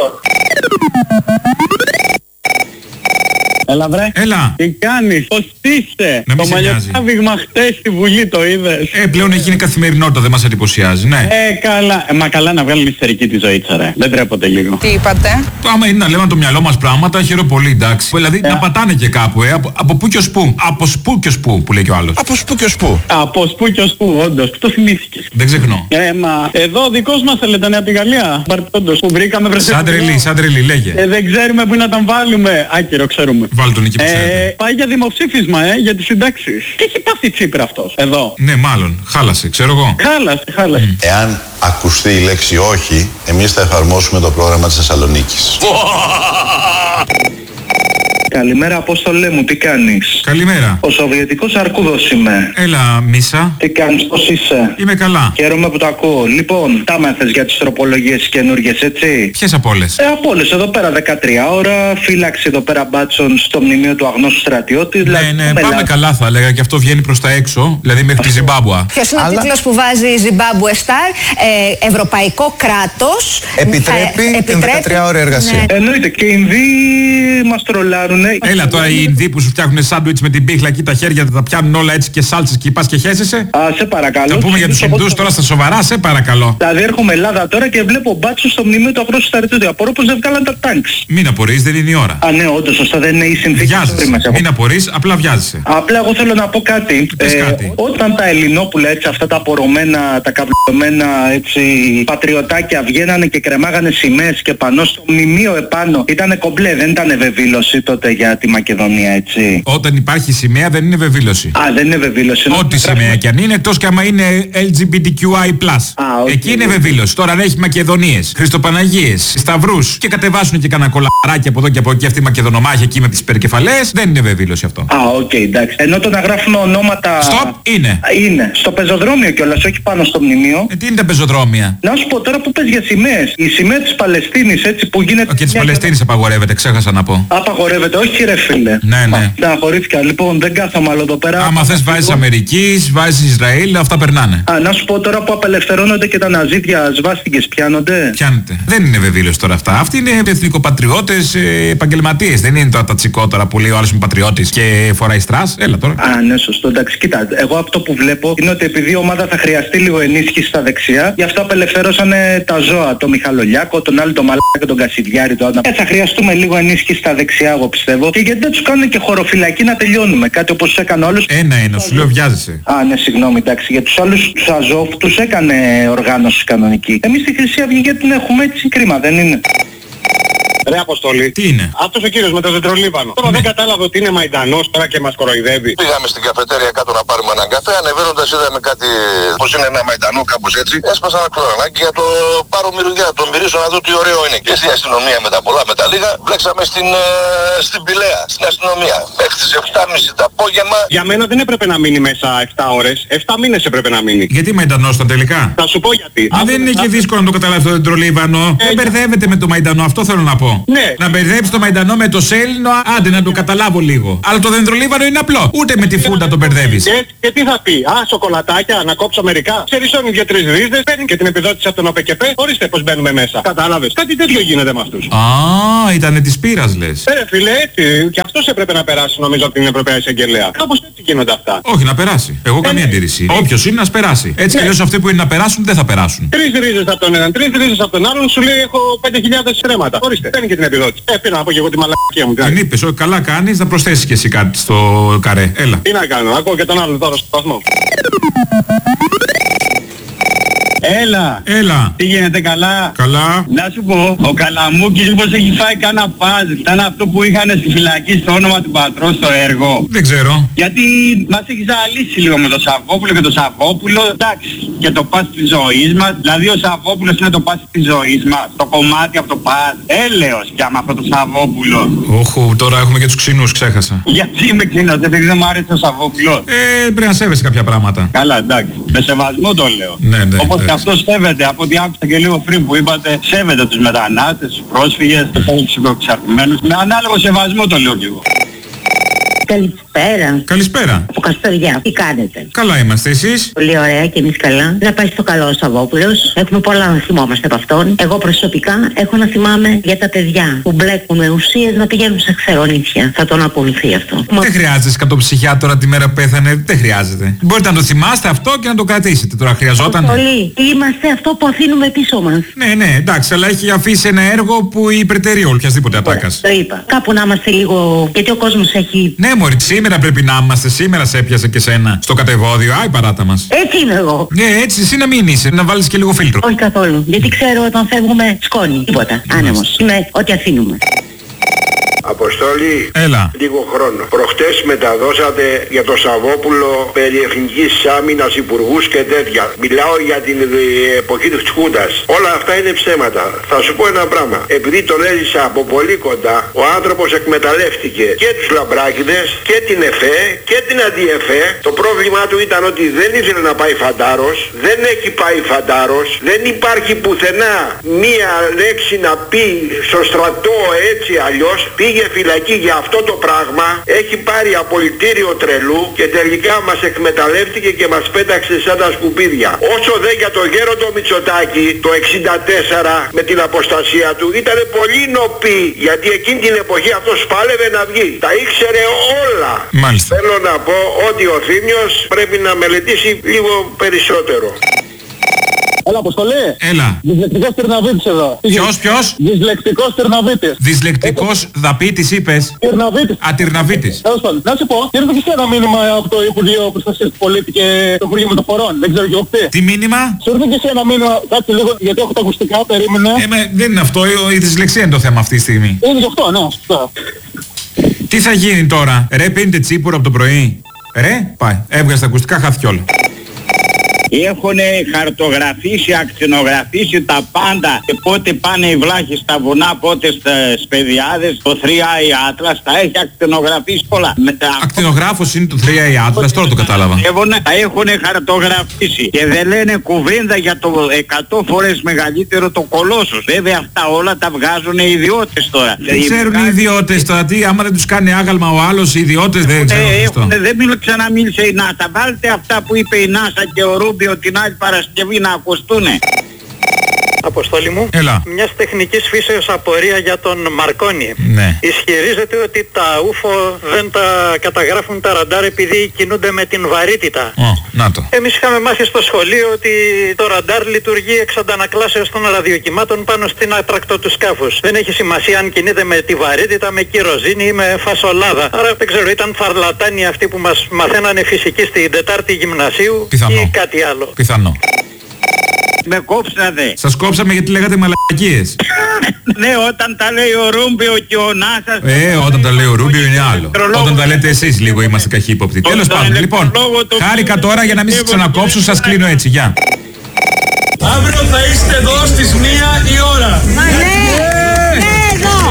Έλα βρε. Έλα. Τι κάνεις, πώς είσαι. Να Το μαλλιοτράβηγμα χτες στη Βουλή το είδες. Ε, πλέον έχει γίνει καθημερινότητα, δεν μας εντυπωσιάζει, ναι. Ε, καλά. Ε, μα καλά να βγάλει μυστηρική τη ζωή της, ρε. Δεν τρέπονται λίγο. Τι είπατε. Το άμα είναι να λέμε το μυαλό μας πράγματα, χαίρομαι πολύ, εντάξει. Δηλαδή Ε. να πατάνε και κάπου, ε. Από, από πού και ως πού. Από σπού και ως πού, που λέει και ο άλλος. Από σπού και ως πού. Από σπού και ως πού, όντως. Το θυμήθηκες. Δεν ξεχνώ. Ε, μα εδώ ο δικός μας έλεγε από τη Γαλλία. Παρτόντος που βρήκαμε βρεσέ. Σαν τρελή, σαν τρελή, λέγε. Ε, δεν ξέρουμε πού να τον βάλουμε. Άκυρο, ξέρουμε. Βάλ τον εκεί που ξέρετε. Ε, πάει για δημοψήφισμα, ε, για τις συντάξεις. Τι έχει πάθει Τσίπρα αυτός, εδώ. Ναι, μάλλον. Χάλασε, ξέρω εγώ. Χάλασε, χάλασε. Εάν ακουστεί η λέξη όχι, εμείς θα εφαρμόσουμε το πρόγραμμα της Θεσσαλονίκης. Καλημέρα, Απόστολέ μου, τι κάνεις. Καλημέρα. Ο Σοβιετικός Αρκούδος είμαι. Έλα, Μίσα. Τι κάνεις, πώς είσαι. Είμαι καλά. Χαίρομαι που το ακούω. Λοιπόν, τα μάθες για τις τροπολογίες καινούργιες, έτσι. Ποιες από όλες. Ε, από όλες. Εδώ πέρα δεκατρία ώρα, φύλαξη εδώ πέρα μπάτσων στο μνημείο του αγνώστου στρατιώτη. Ναι, δηλαδή, ναι, μελά... πάμε καλά θα έλεγα και αυτό βγαίνει προς τα έξω, δηλαδή μέχρι τη Ζιμπάμπουα. Ποιος είναι ο τίτλος που βάζει η Zimbabwe Star, ε, Ευρωπαϊκό κράτος. Επιτρέπει θα, την δεκατρία ώρα εργασία. Ναι. Εννοείται και οι Ινδοί μας τρολάρουνε. Έλα τώρα οι Ινδοί που σου φτιάχνουν σάντουιτς με την πίχλα εκεί τα χέρια τα πιάνουν όλα έτσι και σάλτσες και πας και χέσεσαι. Α, σε παρακαλώ. Θα πούμε για τους Ινδούς τώρα στα σοβαρά, σε παρακαλώ. Δηλαδή έρχομαι Ελλάδα τώρα και βλέπω μπάτσους στο μνημείο του αγνώστου στρατιώτη. Απορώ πως δεν βγάλαν τα τάγκς. Μην απορείς, δεν είναι η ώρα. Α, ναι, όντως, σωστά, δεν είναι η συνθήκη. Βιάζεσαι. Μην απορείς, απλά βιάζεσαι. Απλά εγώ θέλω να πω κάτι. Πες κάτι. Όταν τα Ελληνόπουλα έτσι, αυτά τα απορωμένα, τα καυλωμένα έτσι πατριωτάκια βγαίνανε και κρεμάγανε σημαίες και πανώ στο μνημείο επάνω, ήτανε κομπλέ, δεν ήταν βεβήλωση τότε για τη Μακεδονία, έτσι. Όταν υπάρχει σημαία δεν είναι βεβήλωση. Α, δεν είναι βεβήλωση. Ό,τι σημαία κι αν είναι, εκτός κι άμα είναι ελ τζι μπι τι κιου άι πλας. okay. Εκεί είναι βεβήλωση. Τώρα αν έχει Μακεδονίες, Χριστοπαναγίες, Σταυρούς και κατεβάσουν και κανένα κολαράκι από εδώ και από εκεί αυτή η Μακεδονομάχη εκεί με τις περκεφαλές, δεν είναι βεβήλωση αυτό. Α, οκ, okay, εντάξει. Ενώ το να γράφουμε ονόματα. Στοπ, είναι. Είναι. Στο πεζοδρόμιο κιόλας, όχι πάνω στο μνημείο. Ε, τι είναι τα πεζοδρόμια. Να σου πω τώρα που πες για σημαίες. Η σημαία της Παλαιστίνης έτσι που γίνεται. Και της Παλαιστίνης απαγορεύεται, ξέχασα να πω. Απαγορεύεται, όχι ρε φίλε. Ναι, ναι. Να χωρίς αλήθεια. Λοιπόν, δεν κάθομαι άλλο εδώ πέρα. Άμα θες βάζεις Αμερικής, βάζεις Ισραήλ, αυτά περνάνε. Α, να σου πω τώρα που απελευθερώνονται και τα ναζίδια σβάστηκες, πιάνονται. Πιάνεται. Δεν είναι βεβήλωση τώρα αυτά. Αυτοί είναι εθνικοπατριώτες, ε, επαγγελματίες. Δεν είναι τώρα τα τσικότερα που λέει ο άλλος είναι πατριώτης και φοράει στρας. Έλα τώρα. Α, ναι, σωστό. Εντάξει, κοίτα. Εγώ αυτό που βλέπω είναι ότι επειδή η ομάδα θα χρειαστεί λίγο ενίσχυση στα δεξιά, γι' αυτό απελευθερώσανε τα ζώα. Το Μιχαλολιάκο, τον άλλο τον Μαλάκα και τον Κασιδιάρη. Το ε, θα χρειαστούμε λίγο ενίσχυση στα δεξιά, εγώ πιστεύω. Και γιατί δεν τους κάνουν και χωροφυλακή να τελειώνουμε. Κάτι όπως έκανε όλους. Ένα-ένα, σου λέω βιάζεσαι. Α, ναι, συγγνώμη, εντάξει. Για τους άλλους τους Αζόφ τους έκανε οργάνωση κανονική. Εμείς στη Χρυσή Αυγή γιατί την έχουμε έτσι, κρίμα, δεν είναι? Ρε Αποστολή. Τι είναι? Αυτός ο κύριος με το δεντρολίβανο. Τώρα δεν κατάλαβε ότι είναι Μαϊντανός τώρα και μας κοροϊδεύει. Πήγαμε στην καφετέρια κάτω να πάρουμε έναν καφέ. Ανεβαίνοντας είδαμε κάτι πως είναι ένα Μαϊντανό κάπως έτσι. Έσπασα ένα κλωρανάκι για το πάρω μυρουδιά, το μυρίσω να δω τι ωραίο είναι. Και στην αστυνομία με τα πολλά με τα λίγα βλέξαμε στην, ε, στην Πηλαία, στην αστυνομία. Μέχρι τις εφτά και μισή το απόγευμα. Για μένα δεν έπρεπε να μείνει μέσα εφτά ώρες. εφτά μήνες έπρεπε να μείνει. Γιατί Μαϊντανός ήταν τελικά? Θα σου πω γιατί. Α, δεν είναι και δύσκολο να το καταλάβει το δεντρολίβανο. Δεν μπερδεύεται με το Μαϊντανό, αυτό θέλω να πω. Ναι. Να μπερδέψει το Μαϊντανό με το Σέλινο, άντε να το καταλάβω λίγο. Αλλά το δεντρολίβανο είναι απλό. Ούτε με τη φούντα το μπερδεύεις. Και, και τι θα πει, α, σοκολατάκια, να κόψω μερικά. Ξερισώνει δύο-τρεις ρίζες, παίρνει και την επιδότηση από τον ΟΠΕΚΕΠΕ. Ορίστε πως μπαίνουμε μέσα. Κατάλαβες. Κάτι τέτοιο γίνεται με αυτούς. Α, ήτανε της πείρας λες. Ε, φίλε, έτσι. Και αυτός έπρεπε να περάσει νομίζω από την Ευρωπαϊκή Εισαγγελέα. Κάπως έτσι γίνονται αυτά. Όχι, να περάσει. Εγώ καμία ναι. αντίρρηση. Όποιος είναι, να περάσει. Έτσι κι αλλιώς αυτοί που είναι να περάσουν δεν θα περάσουν. Τρεις ρίζες από τον έναν, τρεις ρίζες από τον άλλον, σου λέει έχω πέντε χιλιάδες στρέμματα. Ορίστε, παίρνει και την επιδότηση. Ε, πήρα να πω και εγώ τη μαλακία μου. Την είπες, όχι καλά κάνεις, να προσθέσεις και εσύ κάτι στο καρέ. Έλα. Τι να κάνω, ακούω και τον άλλον τώρα στο σταθμό. Έλα. Έλα. Τι γίνεται, καλά? Καλά. Να σου πω, ο Καλαμούκης μήπως έχει φάει κάνα παζλ. Ήταν αυτό που είχαν στη φυλακή στο όνομα του πατρός στο έργο. Δεν ξέρω. Γιατί μας έχει ζαλίσει λίγο με το Σαββόπουλο και το Σαββόπουλο. Εντάξει, και το πας της ζωής μας. Δηλαδή ο Σαββόπουλος είναι το πας της ζωής μας. Το κομμάτι από το πας. Έλεος πια με αυτό το Σαββόπουλο. Όχου, τώρα έχουμε και τους ξινούς, ξέχασα. Γιατί είμαι ξινός, επειδή δεν μου άρεσε ο Σαββόπουλος. Ε, πρέπει να σέβεσαι κάποια πράγματα. Καλά, εντάξει. Με σεβασμό το λέω. Ναι, ναι. Όπως και αυτός σέβεται, από ό,τι άκουσα και λίγο πριν που είπατε, σέβεται τους μετανάστες, τους πρόσφυγες, τους εξαρτημένους. Με ανάλογο σεβασμό το λέω κι εγώ. Καλησπέρα. Καλησπέρα. Από Καστοριά. Τι κάνετε? Καλά είμαστε, εσείς? Πολύ ωραία και εμείς καλά. Να πάει στο καλό ο Σαββόπουλος. Έχουμε πολλά να θυμόμαστε από αυτόν. Εγώ προσωπικά έχω να θυμάμαι για τα παιδιά που μπλέκουν με ουσίες να πηγαίνουν σε ξερονίσια. Θα τον ακολουθεί αυτό. Δεν χρειάζεται σκατοψυχιάτορα τη μέρα που πέθανε. Δεν χρειάζεται. Μπορείτε να το θυμάστε αυτό και να το κρατήσετε. Τώρα χρειαζόταν. Πολύ. Είμαστε αυτό που αφήνουμε πίσω μας. Ναι, ναι, εντάξει, αλλά έχει αφήσει ένα έργο που υπερτερεί οποιασδήποτε ατάκας. Το είπα. Κάπου να είμαστε λίγο. Γιατί ο κόσμος έχει. Ναι, μωρή, σήμερα πρέπει να είμαστε. Σήμερα σε έπιασε και σένα στο κατεβόδιο. Άι, παράτα μας. Έτσι είμαι εγώ. Ναι, έτσι εσύ να μην είσαι. Να βάλεις και λίγο φίλτρο. Όχι καθόλου. Γιατί ξέρω όταν φεύγουμε σκόνη. Τίποτα. Άνεμος. Είμαι ό,τι αφήνουμε. Αποστόλη, έλα. Λίγο χρόνο. Προχτές μεταδώσατε για το Σαββόπουλο περί εθνικής άμυνας, υπουργούς και τέτοια. Μιλάω για την εποχή της Χούντας. Όλα αυτά είναι ψέματα. Θα σου πω ένα πράγμα. Επειδή τον έζησα από πολύ κοντά, ο άνθρωπος εκμεταλλεύτηκε και τους λαμπράκηδες και την ΕΦΕ και την αντιεφέ. Το πρόβλημά του ήταν ότι δεν ήθελε να πάει φαντάρος. Δεν έχει πάει φαντάρος. Δεν υπάρχει πουθενά μία λέξη να πει στο στρατό έτσι αλλιώς. Πήγε φυλακή για αυτό το πράγμα, έχει πάρει απολυτήριο τρελού και τελικά μας εκμεταλλεύτηκε και μας πέταξε σαν τα σκουπίδια. Όσο δε για το γέροντο Μητσοτάκη το εξήντα τέσσερα με την αποστασία του ήταν πολύ νοπή, γιατί εκείνη την εποχή αυτός πάλευε να βγει. Τα ήξερε όλα. Μάλιστα. Θέλω να πω ότι ο Θήμιος πρέπει να μελετήσει λίγο περισσότερο. Έλα, Αποστολή. Έλα. Δυσλεκτικός Τυρναβίτης εδώ. Ποιος, ποιος? Δυσλεκτικός Τυρναβίτης. Δυσλεκτικός δαπίτης είπες. Τυρναβίτης. Α, Τυρναβίτης. Τέλος πάντων. Να σου πω, ήρθε και σε ένα μήνυμα από το Υπουργείο Προστασίας του Πολίτη και το Υπουργείο Μεταφορών. Δεν ξέρω και εγώ τι. Τι μήνυμα? Σου ήρθε και σε ένα μήνυμα, κάτσε λίγο, γιατί έχω τα ακουστικά, περίμενε. Ε, με, δεν είναι αυτό, η δυσλεξία είναι το θέμα αυτή τη στιγμή. Είναι και αυτό, ναι, σωστά. Τι θα γίνει τώρα? Ρε, πίνετε τσίπουρο από το πρωί. Ρε, πάει. Έβγαζε τα ακουστικά, χάθηκε όλα. Έχουν χαρτογραφήσει, ακτινογραφήσει τα πάντα. Και πότε πάνε οι βλάχοι στα βουνά, πότε στις Παιδιάδες, το θρι άι Atlas, τα έχει ακτινογραφήσει όλα. Ακτινογράφος είναι το θρι άι Atlas, τώρα το κατάλαβα. Τα έχουν χαρτογραφήσει και δεν λένε κουβέντα για το εκατό φορές μεγαλύτερο το Κολόσσος. Βέβαια αυτά όλα τα βγάζουν οι ιδιώτες τώρα. Δεν ξέρουν οι ιδιώτες τώρα τι, άμα δεν τους κάνει άγαλμα ο άλλος, οι ιδιώτες δεν ξέρουν ε, αυτό. Δεν μιλώ, ξαναμίλησε η Νάσα. Βάλτε αυτά που είπε η Νάσα και ο Ρούμπιο την άλλη Παρασκευή να ακουστούνε. Αποστόλη μου, Έλα. μιας τεχνικής φύσεως απορία για τον Μαρκόνι. Ναι. Ισχυρίζεται ότι τα ούφο δεν τα καταγράφουν τα ραντάρ επειδή κινούνται με την βαρύτητα. Ω, να το. Εμείς είχαμε μάθει στο σχολείο ότι το ραντάρ λειτουργεί εξ αντανακλάσεως των ραδιοκυμάτων πάνω στην άτρακτο του σκάφους. Δεν έχει σημασία αν κινείται με τη βαρύτητα, με κυροζίνη ή με φασολάδα. Άρα δεν ξέρω, ήταν φαρλατάνοι αυτοί που μας μαθαίνανε φυσική στην Τετάρτη Γυμνασίου. Πιθανό. Ή κάτι άλλο. Πιθανό. Με κόψατε. Σας κόψαμε γιατί λέγατε μαλακίες. Ναι, όταν τα λέει ο Ρούμπιο και ο Νάσας. Ε, όταν τα λέει ο Ρούμπιο είναι άλλο. Όταν τα λέτε εσείς λίγο είμαστε καχύποπτοι. Τέλος πάντων, λοιπόν, χάρηκα τώρα για να μην σας ξανακόψω, σας κλείνω έτσι, γεια. Αύριο θα είστε εδώ στις μία η ώρα. Μα ναι, ναι, εδώ.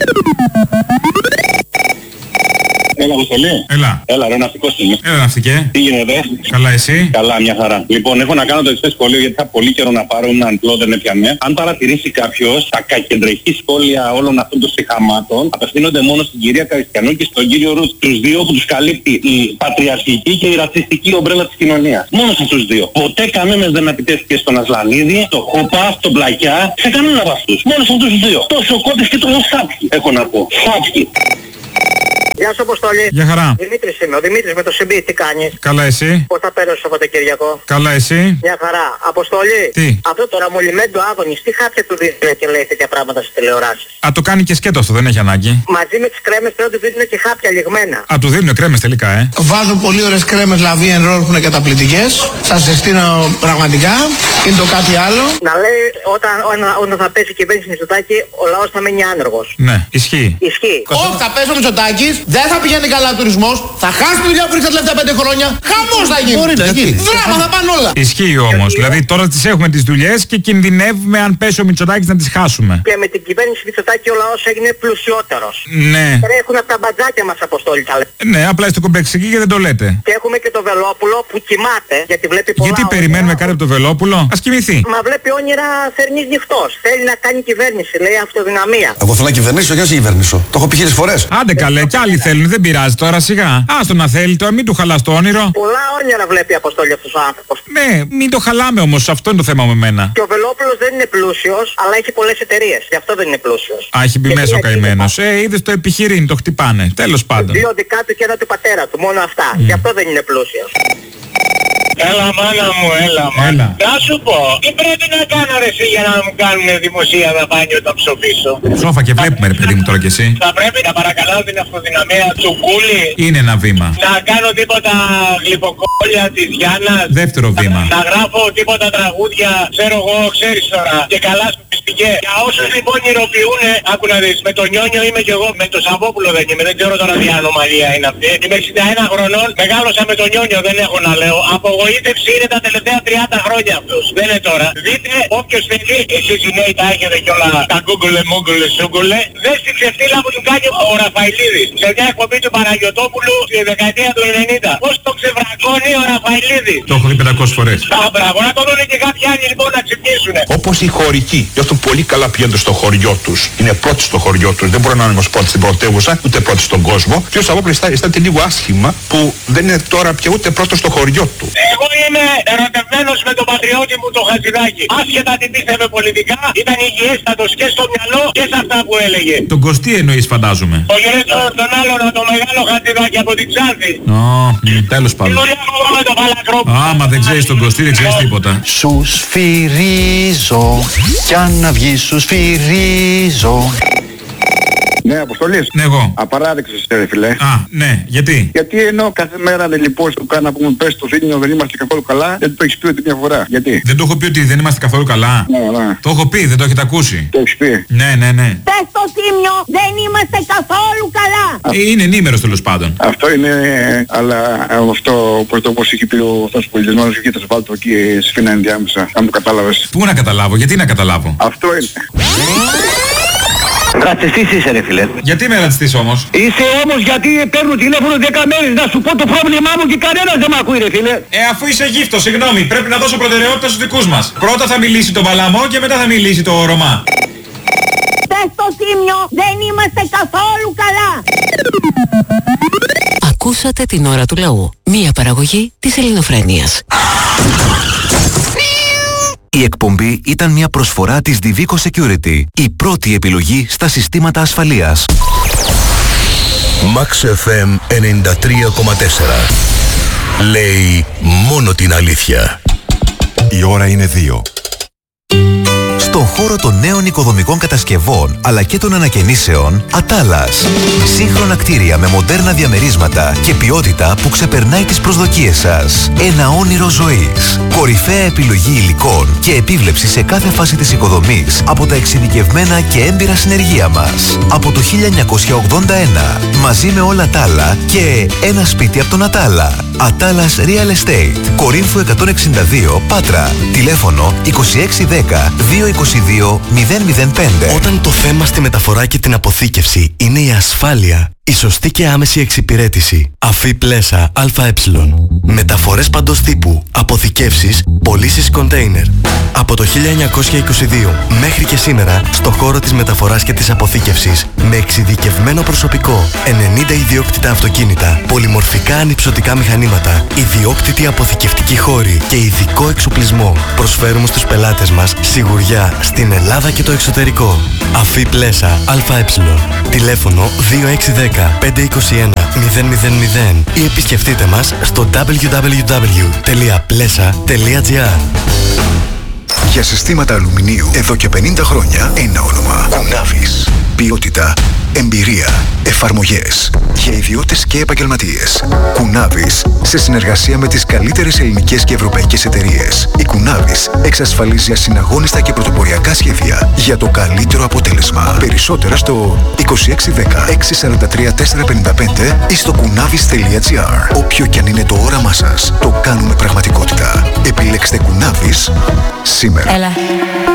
Έλα, Αποστολή. Έλα. Έλα, ρε, ναυτικός είμαι. Έλα, ναυτικέ. Τι γίνεται? Καλά, εσύ? Καλά, μια χαρά. Λοιπόν, έχω να κάνω το εξής σχόλιο γιατί είχα πολύ καιρό να πάρω έναν πλό, δεν έπιανε. Αν παρατηρήσει κάποιος, τα κακεντρεχή σχόλια όλων αυτών των συγχαμάτων απευθύνονται μόνο στην κυρία Καριστιανού και στον κύριο Ρούτ. Τους δύο που τους καλύπτει η πατριαρχική και η ρατσιστική ομπρέλα της κοινωνίας. Μόνο σε αυτούς δύο. Ποτέ κανένας δεν επιτέθηκε στον Ασλανίδη, στον Χόπα, στον Πλακιά, σε κανέναν από αυτούς. Μόνο σε αυτούς τους δύο. Τόσο κότες και τόσο σάπκι, έχω να πω. Σάπκι. Γεια σου, Αποστόλη. Γεια χαρά. Δημήτρης είμαι, ο Δημήτρης με το Σιμπί, τι κάνεις? Καλά, εσύ? Πώς θα πέρασες το Σαββατοκύριακο? Καλά, εσύ? Μια χαρά. Αποστόλη. Τι? Αυτό το ραμολιμέντο άγωνης, τι χάπια του δίνουν και λέει τέτοια πράγματα στις τηλεοράσεις? Α, το κάνει και σκέτο αυτό, δεν έχει ανάγκη. Μαζί με τις κρέμες πρέπει να του δίνουν και χάπια λιγμένα. Α, του δίνουν κρέμες τελικά, ε. Βάζω πολύ ωραίες κρέμες Λαβί εν Ρόλ που είναι καταπληκτικές. Σας συστήνω πραγματικά. Είναι το κάτι άλλο. Να λέει όταν, όταν, όταν θα πέσει η κυβέρνηση Μητσοτάκη, ο λαός θα μείνει άνεργος. Ναι, ισχύει. Ισχύει. Όχι, θα πέσει ο Μητσοτάκης, δεν θα πηγαίνει καλά ο τουρισμός, θα χάσει τη δουλειά που ήρθε τα τελευταία πέντε χρόνια. Χαμός θα γίνει. Μπορεί να γίνει. Δράμα θα πάνε όλα. Ισχύει όμως. Δηλαδή τώρα τις έχουμε τις δουλειές και κινδυνεύουμε αν πέσει ο Μητσοτάκης να τις χάσουμε. Και με την κυβέρνηση Μητσοτάκη ο λαός έγινε πλουσιότερος. Ναι. Έχουν από τα μπατζάκια μας, Αποστόλη, τα λέτε. Ναι, απλά είστε κομπλεξικοί και δεν το λέτε. Και έχουμε και το Βελόπουλο που κοιμάται γιατί βλέπει πολλά. Γιατί όνειρα. περιμένουμε κάτι από το Βελόπουλο? Ας κοιμηθεί. Μα βλέπει όνειρα θερινής νυχτός. Θέλει να κάνει κυβέρνηση, λέει αυτοδυναμία. Εγώ θέλω να κυβερνήσω, όχι να σε κυβερνήσω. Το έχω πει χίλιες φορές. Άντε καλέ, κι άλλοι θέλουν, δεν πειράζει τώρα σιγά. Άστο να θέλει τώρα, μην του χαλάς το όνειρο. Πολλά όνειρα βλέπει η Αποστόλη αυτός ο άνθρωπος. Ναι, μην το χαλάμε όμως, αυτό είναι το θέμα με μένα. Και ο Βελόπουλος δεν είναι πλούσιος, αλλά έχει πολλές εταιρείες. Γι' αυτό δεν είναι πλούσιος. Α, έχει μπει μέσα ο καημένος. Ε, είδες το επιχειρήν, το χτυπάνε. Τέλος πάντων. Δύο δικά του και ένα του πατέρα του, μόνο αυτά. Mm. Γι' αυτό δεν είναι πλούσιος. Έλα μάνα μου, έλα μάνα. Να σου πω, τι πρέπει να κάνω ρε εσύ για να μου κάνουν δημοσία δαπάνη όταν ψοφήσω? Σόφα και βλέπουμε ρε παιδί μου τώρα κι εσύ. Θα πρέπει να παρακαλάω την αυτοδυναμία του Κούλη. Είναι ένα βήμα. Να κάνω τίποτα γλυκοκόλια της Γιάννας. Δεύτερο βήμα. Να, να γράφω τίποτα τραγούδια, ξέρω εγώ, ξέρεις τώρα. Και καλά σπιστικές. Για όσους λοιπόν ηρωποιούνε, άκου να δεις, με τον Νιόνιο είμαι κι εγώ, με τον Σαββόπουλο δεν είμαι, δεν ξέρω τώρα τι ανομαλία είναι αυτή. Είμαι εξήντα ένα χρονών, μεγάλωσα με τον Νιόνιο, δεν έχω να λέω. Απογοήτευση είναι τα τελευταία τριάντα χρόνια αυτός. Δεν είναι τώρα. Δείτε όποιος θέλει, εσείς οι νέοι τα έχετε κι όλα τα γκούγκουλε μούγκουλε σούγκουλε. Δες την ξεφτύλα που του κάνει ο Ραφαηλίδης σε μια εκπομπή του Παναγιωτόπουλου στη δεκαετία του ενενήντα. Πώς το ξεβρακώνει ο Ραφαηλίδης. Το έχω δει πεντακόσιες φορές. Α, μπράβο, να το δουν και κάποιοι άλλοι λοιπόν να ξυπνήσουνε. Όπως οι χωρικοί νιώθουν πολύ καλά πηγαίνοντας στο χωριό τους. Είναι πρώτοι στο χωριό τους. Δεν μπορεί να είναι όμως πρώτοι στην πρωτεύουσα, ούτε πρώτοι στον κόσμο. Και ο Σαββόπουλος αισθάνεται λίγο άσχημα που δεν είναι τώρα πια ούτε πρώτος στο χωριό του. Εγώ είμαι ερωτευμένος με τον πατριώτη μου τον Χατζηδάκη. Άσχετα τι πίστευε πολιτικά, ήταν υγιέστατος και στο μυαλό και σε αυτά που έλεγε. Τον Κωστή εννοείς φαντάζομαι. Ο γερέτο τον άλλον, τον μεγάλο Χατζηδάκη από την Ξάνθη. Ω, τέλος πάντων. Άμα δεν ξέρεις τον Κωστή δεν ξέρεις τίποτα. Σου σφυρίζω, κι αν να βγεις σου σφυρίζω. Ναι, Αποστολής. Ναι, εγώ. Απαράδεκτος ρε φίλε. Α, ναι, γιατί. Γιατί ενώ κάθε μέρα δεν λοιπόν του κάνω να πούμε πες το Θήμιο δεν είμαστε καθόλου καλά, δεν το έχεις πει ότι μια φορά. Γιατί. Δεν το έχω πει ότι δεν είμαστε καθόλου καλά. Ναι, ναι. Το έχω πει, δεν το έχετε ακούσει. Το έχεις πει. Ναι, ναι, ναι. Πες στο Θήμιο δεν είμαστε καθόλου καλά. Ε, είναι ενήμερος τέλος πάντων. Αυτό είναι, αλλά αυτό όπως το όπως είχε πει ο αυτός πολιτισμός και θα σου βάλω το εκεί σφίνα ενδιάμεσα, αν το κατάλαβες. Πού να καταλάβω, γιατί να καταλάβω. Αυτό είναι. Ρατσιστής είσαι ρε φίλε. Γιατί είμαι ρατσιστής όμως. Είσαι όμως γιατί παίρνω τηλέφωνο δέκα μέρες να σου πω το πρόβλημά μου και κανένας δεν με ακούει ρε φίλε. Ε, αφού είσαι γύφτος, συγγνώμη, πρέπει να δώσω προτεραιότητα στους δικούς μας. Πρώτα θα μιλήσει το Παλαμό και μετά θα μιλήσει το Ρωμά. Πες στο Θήμιο δεν είμαστε καθόλου καλά. Ακούσατε την ώρα του λαού. Μία παραγωγή της Ελληνοφρένειας. Η εκπομπή ήταν μια προσφορά της Divico Security, η πρώτη επιλογή στα συστήματα ασφαλείας. Max εφ εμ ενενήντα τρία κόμμα τέσσερα. Λέει μόνο την αλήθεια. Η ώρα είναι δύο. Στον χώρο των νέων οικοδομικών κατασκευών αλλά και των ανακαινήσεων, Ατάλας. Σύγχρονα κτίρια με μοντέρνα διαμερίσματα και ποιότητα που ξεπερνάει τις προσδοκίες σας. Ένα όνειρο ζωής. Κορυφαία επιλογή υλικών και επίβλεψη σε κάθε φάση της οικοδομής από τα εξειδικευμένα και έμπειρα συνεργεία μας. Από το χίλια εννιακόσια ογδόντα ένα, μαζί με όλα τα άλλα και ένα σπίτι από τον Ατάλα. Ατάλας Real Estate. Κορίνθου εκατόν εξήντα δύο, Πάτρα. Τηλέφωνο είκοσι έξι δέκα δύο είκοσι δύο μηδέν μηδέν πέντε. Όταν το θέμα στη μεταφορά και την αποθήκευση είναι η ασφάλεια, η σωστή και άμεση εξυπηρέτηση. Αφή Πλέσα ΑΕ. Μεταφορές παντός τύπου, αποθηκεύσεις, πωλήσεις κοντέινερ. Από το χίλια εννιακόσια είκοσι δύο μέχρι και σήμερα, στο χώρο της μεταφοράς και της αποθήκευσης, με εξειδικευμένο προσωπικό, ενενήντα ιδιόκτητα αυτοκίνητα, πολυμορφικά ανυψωτικά μηχανήματα, ιδιόκτητη αποθηκευτική χώρη και ειδικό εξοπλισμό, προσφέρουμε στους πελάτες μας σιγουριά στην Ελλάδα και το εξωτερικό. Αφή Πλέσα ΑΕ. Τηλέφωνο δύο έξι ένα μηδέν πέντε είκοσι ένα μηδέν μηδέν μηδέν ή επισκεφτείτε μας στο double-u double-u double-u τελεία πλέσα τελεία τζι άρ. Για συστήματα αλουμινίου εδώ και πενήντα χρόνια ένα όνομα. Κουνάβης. Ποιότητα, εμπειρία, εφαρμογές. Για ιδιώτες και επαγγελματίες. Κουνάβης, σε συνεργασία με τις καλύτερες ελληνικές και ευρωπαϊκές εταιρείες. Η Κουνάβης εξασφαλίζει ασυναγώνιστα και πρωτοποριακά σχέδια για το καλύτερο αποτέλεσμα. Περισσότερα στο είκοσι έξι δέκα έξι σαράντα τρία τετρακόσια πενήντα πέντε ή στο κουνάβης τελεία τζι άρ. Όποιο κι αν είναι το όραμά σας, το κάνουμε πραγματικότητα. Επιλέξτε Κουνάβης σήμερα. Έλα.